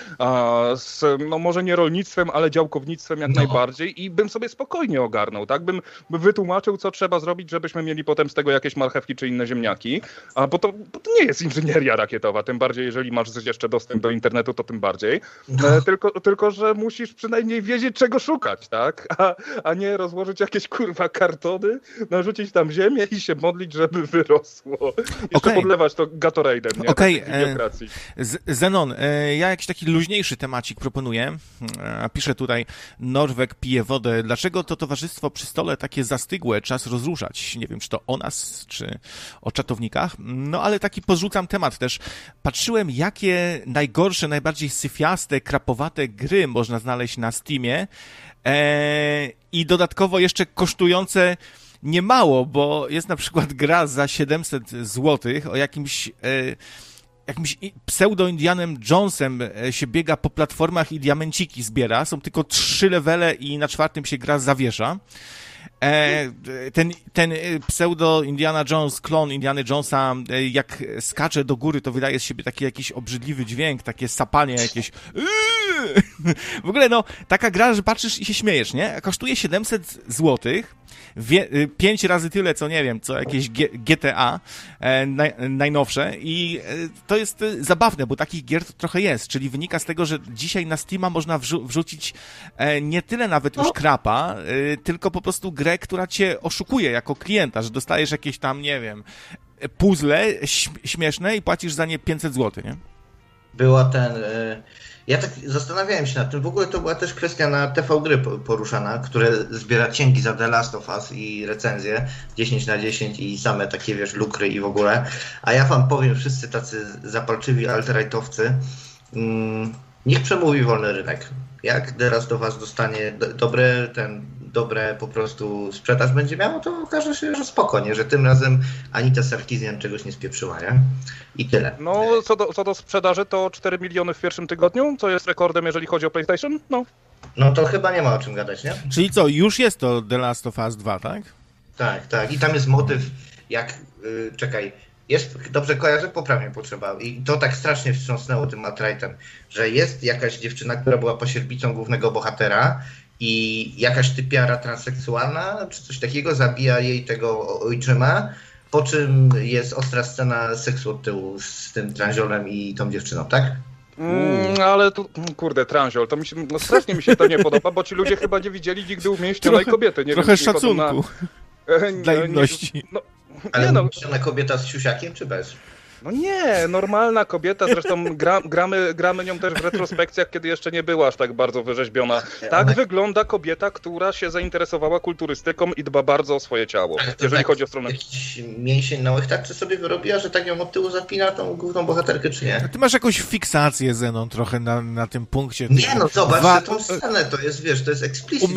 może nie rolnictwem, ale działkownictwem jak najbardziej i bym sobie spokojnie ogarnął, tak, bym wytłumaczył, co trzeba zrobić, żebyśmy mieli potem z tego jakieś marchewki czy inne ziemniaki, bo to nie jest inżynieria rakietowa, tym bardziej, jeżeli masz jeszcze dostęp do internetu, to tym bardziej, tylko że musisz przynajmniej wiedzieć, czego szukać, tak, a nie rozłożyć jakieś kartony, narzucić tam ziemię i się modlić, żeby wyrosło. Jeszcze podlewać to Gatorade'em, nie? Okej, Zenon, ja jakiś taki luźniejszy temacik proponuję. Pisze tutaj, Norweg pije wodę. Dlaczego to towarzystwo przy stole takie zastygłe? Czas rozruszać. Nie wiem, czy to o nas, czy o czatownikach. No, ale taki podrzucam temat też. Patrzyłem, jakie najgorsze, najbardziej syfiaste, krapowate gry można znaleźć na Steamie. I dodatkowo jeszcze kosztujące niemało, bo jest na przykład gra za 700 zł o jakimś pseudo-Indianem Jonesem się biega po platformach i diamenciki zbiera. Są tylko 3 levele i na 4 się gra zawiesza. Ten pseudo Indiana Jones, klon Indiana Jonesa, jak skacze do góry, to wydaje z siebie taki jakiś obrzydliwy dźwięk, takie sapanie jakieś. W ogóle taka gra, że patrzysz i się śmiejesz, nie? Kosztuje 700 złotych, 5 razy tyle, co nie wiem, co jakieś GTA najnowsze i to jest zabawne, bo takich gier to trochę jest, czyli wynika z tego, że dzisiaj na Steama można wrzucić nie tyle nawet już krapa, tylko po prostu grę, która cię oszukuje jako klienta, że dostajesz jakieś tam, nie wiem, puzzle śmieszne i płacisz za nie 500 zł, nie? Była ja tak zastanawiałem się nad tym. W ogóle to była też kwestia na TV Gry poruszana, które zbiera cięgi za The Last of Us i recenzje 10/10 i same takie, lukry i w ogóle. A ja wam powiem, wszyscy tacy zapalczywi alt-rightowcy, niech przemówi wolny rynek. Jak The Last of Us dostanie dobre po prostu sprzedaż będzie miało, to okaże się, że spokojnie, że tym razem Anita Sarkeesian czegoś nie spieprzyła, nie? I tyle. No, co do sprzedaży, to 4 miliony w pierwszym tygodniu, co jest rekordem, jeżeli chodzi o PlayStation, No to chyba nie ma o czym gadać, nie? Czyli co, już jest to The Last of Us 2, tak? Tak. I tam jest motyw, dobrze kojarzę, poprawnie potrzeba. I to tak strasznie wstrząsnęło tym alt-rightem, że jest jakaś dziewczyna, która była pośrednicą głównego bohatera i jakaś typiara transseksualna, czy coś takiego, zabija jej tego ojczyma, po czym jest ostra scena seksu od tyłu z tym transiolem i tą dziewczyną, tak? Ale tu, kurde, Transiol, to strasznie mi się to nie podoba, bo ci ludzie chyba nie widzieli nigdy umięśnionej kobiety. Nie trochę szacunku dla inności. Ale umięśniona kobieta z siusiakiem, czy bez? No nie, normalna kobieta, zresztą gramy nią też w retrospekcjach, kiedy jeszcze nie była aż tak bardzo wyrzeźbiona. Tak wygląda kobieta, która się zainteresowała kulturystyką i dba bardzo o swoje ciało, jeżeli chodzi o stronę... Jakiś mięsień na łechach, czy sobie wyrobiła, że tak ją od tyłu zapina tą główną bohaterkę, czy nie? Ty masz jakąś fiksację, Zenon, trochę na tym punkcie. Nie, no zobacz, tą scenę, to jest, wiesz, to jest explicit.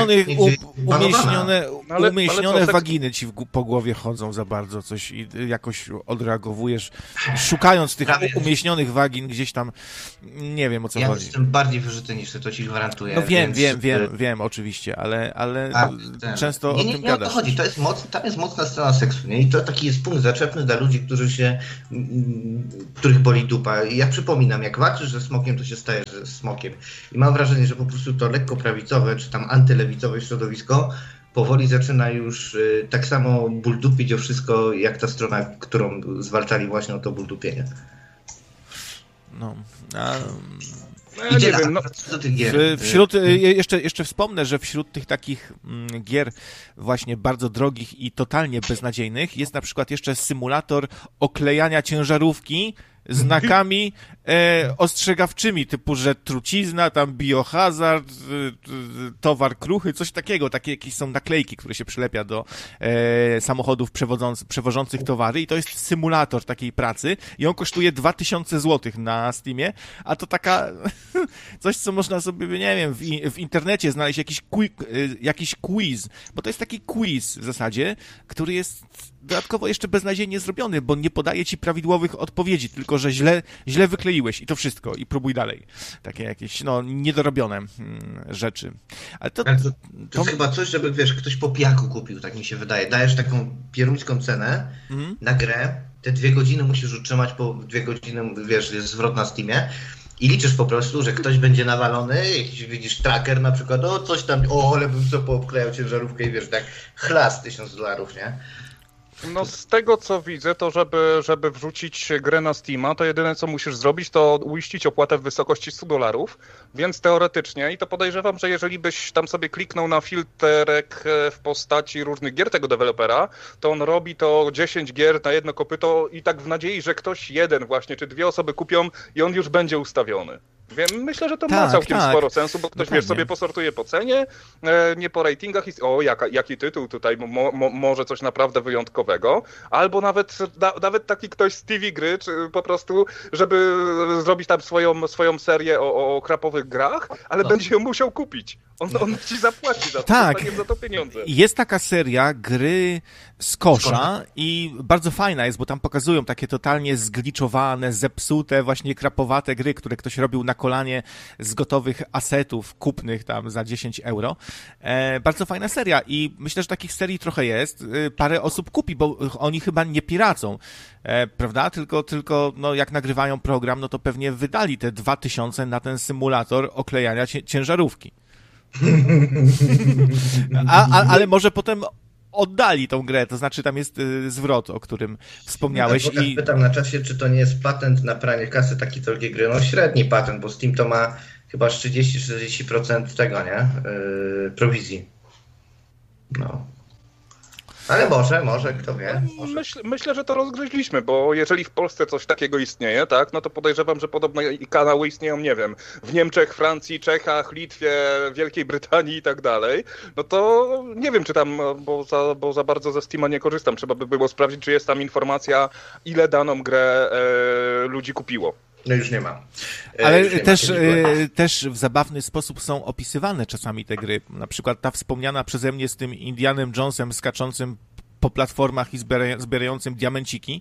Umięśnione waginy ci po głowie chodzą za bardzo, coś i jakoś odreagowujesz, szukając tych umieśnionych wagin gdzieś tam, nie wiem o co chodzi. Ja jestem bardziej wyżyty niż ty, to ci gwarantuję. No wiem, oczywiście, ale często o tym gadasz. Nie o to chodzi, tam jest mocna scena seksu, nie? I to taki jest punkt zaczepny dla ludzi, których boli dupa. I ja przypominam, jak walczysz ze smokiem, to się staje smokiem. I mam wrażenie, że po prostu to lekko prawicowe, czy tam antylewicowe środowisko powoli zaczyna już tak samo buldupić o wszystko, jak ta strona, którą zwalczali właśnie o to buldupienie. Do tych gier. Jeszcze wspomnę, że wśród tych takich gier właśnie bardzo drogich i totalnie beznadziejnych jest na przykład jeszcze symulator oklejania ciężarówki znakami ostrzegawczymi, typu, że trucizna, tam biohazard, towar kruchy, coś takiego. Takie jakieś są naklejki, które się przylepia do samochodów przewożących towary i to jest symulator takiej pracy i on kosztuje 2000 zł na Steamie, a to taka coś, co można sobie, nie wiem, w internecie znaleźć jakiś quiz, bo to jest taki quiz w zasadzie, który jest dodatkowo jeszcze beznadziejnie zrobiony, bo nie podaje ci prawidłowych odpowiedzi, tylko że źle wykleiłeś i to wszystko i próbuj dalej. Takie jakieś, niedorobione rzeczy. Ale to jest chyba coś, żeby, wiesz, ktoś po pijaku kupił, tak mi się wydaje. Dajesz taką pieruńską cenę na grę, te 2 godziny musisz utrzymać, po 2 godziny, wiesz, jest zwrot na Steamie i liczysz po prostu, że ktoś będzie nawalony, jakiś widzisz tracker na przykład, coś tam, ale bym co poobklejał ciężarówkę i wiesz, tak chlas $1000, nie? No z tego co widzę, to żeby wrzucić grę na Steama, to jedyne co musisz zrobić, to uiścić opłatę w wysokości $100, więc teoretycznie, i to podejrzewam, że jeżeli byś tam sobie kliknął na filterek w postaci różnych gier tego dewelopera, to on robi to 10 gier na jedno kopyto i tak w nadziei, że ktoś jeden właśnie, czy 2 osoby kupią i on już będzie ustawiony. Wiem, myślę, że to ma całkiem sporo sensu, bo ktoś sobie posortuje po cenie, nie po ratingach i jaki tytuł tutaj, może coś naprawdę wyjątkowego, albo nawet taki ktoś z TV gry, czy po prostu, żeby zrobić tam swoją serię o krapowych grach, ale będzie ją musiał kupić. On ci zapłaci za to, dostanie za to pieniądze. Jest taka seria gry z kosza i bardzo fajna jest, bo tam pokazują takie totalnie zgliczowane, zepsute, właśnie krapowate gry, które ktoś robił na kolanie z gotowych asetów kupnych tam za 10 euro. Bardzo fajna seria i myślę, że takich serii trochę jest. Parę osób kupi, bo oni chyba nie piracą, prawda? Tylko jak nagrywają program, no to pewnie wydali te 2000 na ten symulator oklejania ciężarówki. Ale może potem oddali tą grę, to znaczy tam jest zwrot, o którym wspomniałeś. I pytam na czasie, czy to nie jest patent na pranie kasy takiej drogiej gry. No średni patent, bo Steam to ma chyba 30-40% tego, nie? Prowizji. No. Ale może, kto wie. Myślę, że to rozgryźliśmy, bo jeżeli w Polsce coś takiego istnieje, tak, no to podejrzewam, że podobne i kanały istnieją, nie wiem, w Niemczech, Francji, Czechach, Litwie, Wielkiej Brytanii i tak dalej, no to nie wiem, czy tam, bo za bardzo ze Steama nie korzystam, trzeba by było sprawdzić, czy jest tam informacja, ile daną grę ludzi kupiło. No już nie ma. Ale też w zabawny sposób są opisywane czasami te gry. Na przykład ta wspomniana przeze mnie z tym Indianem Jonesem skaczącym po platformach i zbierającym diamenciki.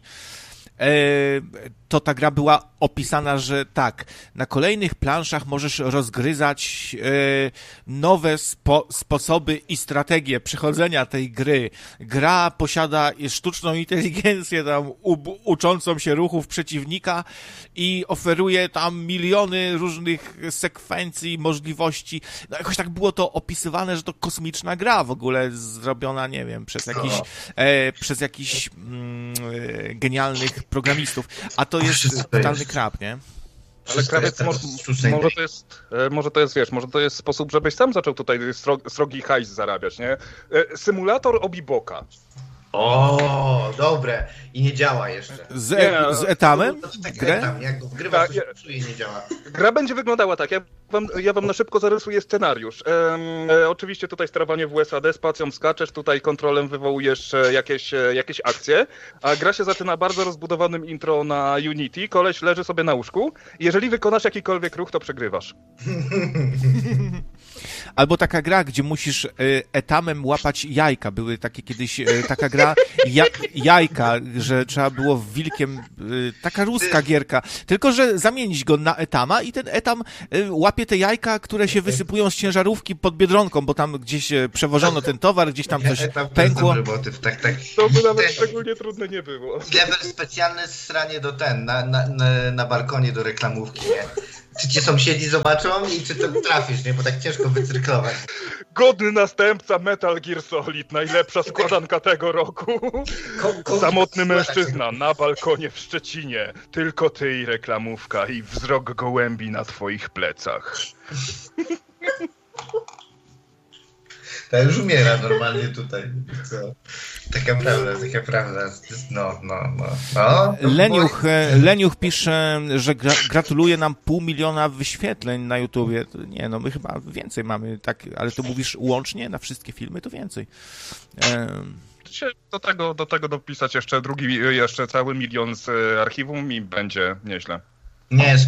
To ta gra była opisana, że tak, na kolejnych planszach możesz rozgryzać nowe sposoby i strategie przechodzenia tej gry. Gra posiada sztuczną inteligencję tam uczącą się ruchów przeciwnika i oferuje tam miliony różnych sekwencji, możliwości. No jakoś tak było to opisywane, że to kosmiczna gra w ogóle zrobiona, nie wiem, przez jakichś genialnych programistów. A to jest totalny krap, nie? Ale krawiec, może to jest sposób, żebyś sam zaczął tutaj srogi hajs zarabiać, nie? Symulator obiboka. O, dobre. I nie działa jeszcze. Z etamem? Grę? Jak go wgrywasz, to nie działa. Gra będzie wyglądała tak. Ja wam na szybko zarysuję scenariusz. Oczywiście tutaj sterowanie WSAD, spacją skaczesz, tutaj kontrolem wywołujesz jakieś akcje, a gra się zaczyna bardzo rozbudowanym intro na Unity. Koleś leży sobie na łóżku i jeżeli wykonasz jakikolwiek ruch, to przegrywasz. Albo taka gra, gdzie musisz etamem łapać jajka. Były takie kiedyś, taka gra jajka, że trzeba było wilkiem, taka ruska gierka, tylko że zamienić go na etama i ten etam łapie te jajka, które się wysypują z ciężarówki pod Biedronką, bo tam gdzieś przewożono ten towar, gdzieś tam coś pękło. Tak. To by nawet szczególnie trudne nie było. Level specjalny sranie na balkonie do reklamówki, nie? Czy cię sąsiedzi zobaczą i czy to trafisz, nie? Bo tak ciężko wycyrklować. Godny następca Metal Gear Solid, najlepsza składanka tego roku. Samotny mężczyzna na balkonie w Szczecinie. Tylko ty i reklamówka i wzrok gołębi na twoich plecach. To już umiera normalnie tutaj. Co? Taka prawda. No. Leniuch pisze, że gratuluje nam 500 000 wyświetleń na YouTubie. Nie, no my chyba więcej mamy, tak, ale to mówisz łącznie na wszystkie filmy, to więcej. Do tego dopisać jeszcze cały 1 000 000 z archiwum i będzie nieźle. Nie, jest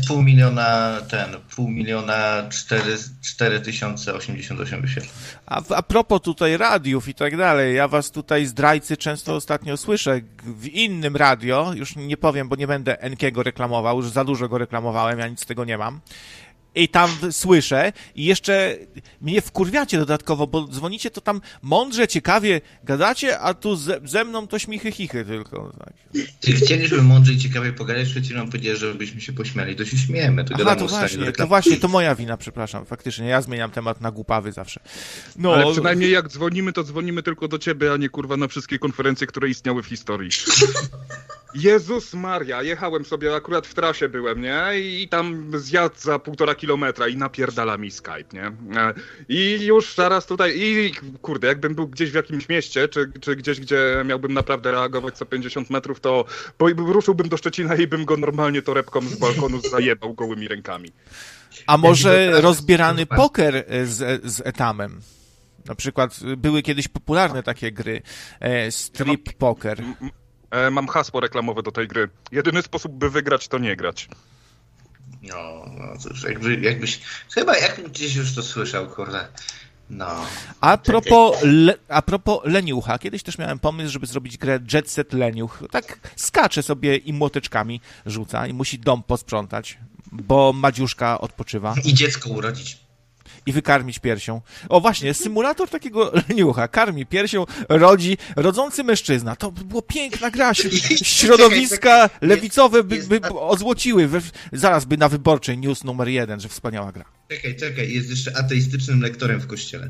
4088 wyświetleń. A propos tutaj radiów i tak dalej, ja was tutaj zdrajcy często ostatnio słyszę w innym radio, już nie powiem, bo nie będę Enkiego reklamował, już za dużo go reklamowałem, ja nic z tego nie mam. I tam słyszę i jeszcze mnie wkurwiacie dodatkowo, bo dzwonicie to tam mądrze, ciekawie gadacie, a tu ze mną to śmichy chichy tylko. Tak. Chcieliśmy mądrze i ciekawie pogadać, przed chwilą powiedzieli, żebyśmy się pośmiali, to się śmiejemy. To właśnie, to moja wina, przepraszam, faktycznie, ja zmieniam temat na głupawy zawsze. No, ale przynajmniej jak dzwonimy, to dzwonimy tylko do ciebie, a nie kurwa na wszystkie konferencje, które istniały w historii. Jezus Maria, jechałem sobie, akurat w trasie byłem, nie? I tam zjazd za 1,5 kilometra i napierdala mi Skype, nie? I już zaraz tutaj, i kurde, jakbym był gdzieś w jakimś mieście, czy gdzieś, gdzie miałbym naprawdę reagować co 50 metrów, to ruszyłbym do Szczecina i bym go normalnie torebką z balkonu zajebał gołymi rękami. A może rozbierany poker z etamem? Na przykład były kiedyś popularne takie gry, strip poker. Mam hasło reklamowe do tej gry. Jedyny sposób, by wygrać, to nie grać. No cóż, jakbyś gdzieś już to słyszał, kurde. No. A propos Leniucha, kiedyś też miałem pomysł, żeby zrobić grę Jet Set Leniuch. Tak skacze sobie i młoteczkami rzuca i musi dom posprzątać, bo Madziuszka odpoczywa. I dziecko urodzić. I wykarmić piersią. O właśnie, symulator takiego leniucha. Karmi piersią, rodzący mężczyzna. To by była piękna gra. Środowiska lewicowe by ozłociły. Zaraz by na Wyborczej news numer 1, że wspaniała gra. Czekaj, jest jeszcze ateistycznym lektorem w kościele.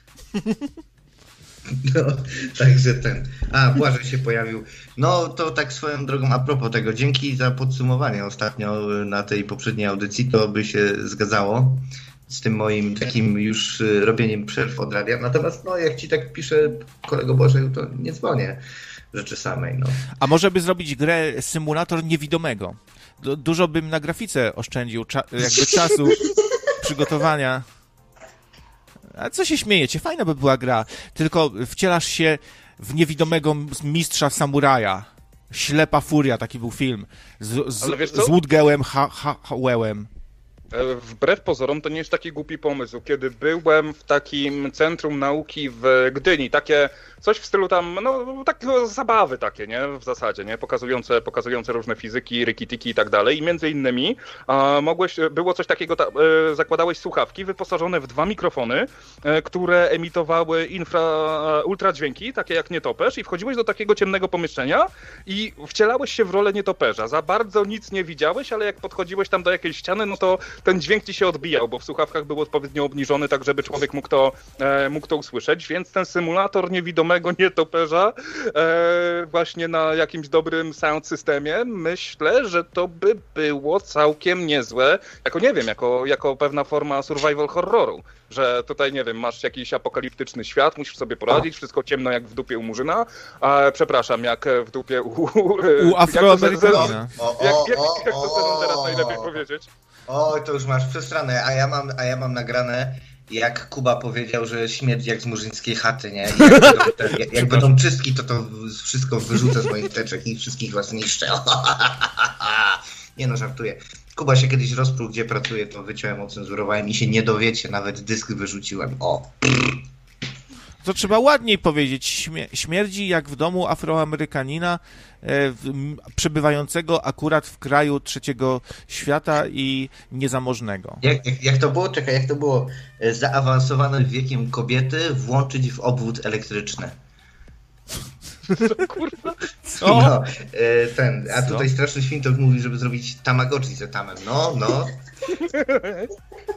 No, także Błażej się pojawił. No, to tak swoją drogą a propos tego. Dzięki za podsumowanie ostatnio na tej poprzedniej audycji. To by się zgadzało z tym moim takim już robieniem przerw od radia. Natomiast jak ci tak pisze kolego Bożeju, to nie dzwonię rzeczy samej. No. A może by zrobić grę symulator niewidomego? Dużo bym na grafice oszczędził jakby czasu przygotowania. A co się śmiejecie? Fajna by była gra. Tylko wcielasz się w niewidomego mistrza samuraja. Ślepa furia, taki był film. Z Woodgełem Howellem. Wbrew pozorom to nie jest taki głupi pomysł. Kiedy byłem w takim centrum nauki w Gdyni, takie coś w stylu tam, takie zabawy takie, nie? W zasadzie, nie? Pokazujące różne fizyki, rykitiki i tak dalej. I między innymi było coś takiego, zakładałeś słuchawki wyposażone w 2 mikrofony, które emitowały ultradźwięki, takie jak nietoperz, i wchodziłeś do takiego ciemnego pomieszczenia i wcielałeś się w rolę nietoperza. Za bardzo nic nie widziałeś, ale jak podchodziłeś tam do jakiejś ściany, no to ten dźwięk ci się odbijał, bo w słuchawkach był odpowiednio obniżony, tak żeby człowiek mógł to usłyszeć, więc ten symulator niewidomego nietoperza właśnie na jakimś dobrym sound systemie, myślę, że to by było całkiem niezłe, nie wiem, jako pewna forma survival horroru, że tutaj, nie wiem, masz jakiś apokaliptyczny świat, musisz sobie poradzić, wszystko ciemno jak w dupie u Murzyna, przepraszam, jak w dupie u Afroamerykanina. Jak to teraz najlepiej powiedzieć? Oj, to już masz przesrane, a ja mam nagrane, jak Kuba powiedział, że śmierdzi jak z murzyńskiej chaty, nie? I jak będą czystki, to wszystko wyrzucę z moich teczek i wszystkich was niszczę. Nie no, żartuję. Kuba się kiedyś rozpruł, gdzie pracuje, to wyciąłem, ocenzurowałem i się nie dowiecie, nawet dysk wyrzuciłem. To trzeba ładniej powiedzieć. Śmierdzi jak w domu Afroamerykanina przebywającego akurat w kraju trzeciego świata i niezamożnego. Jak to było? Czekaj, jak to było? Zaawansowanym wiekiem kobiety włączyć w obwód elektryczny. Co, kurwa? Co? No, a tutaj Straszny Świntok mówi, żeby zrobić Tamagotchi z etamem. No.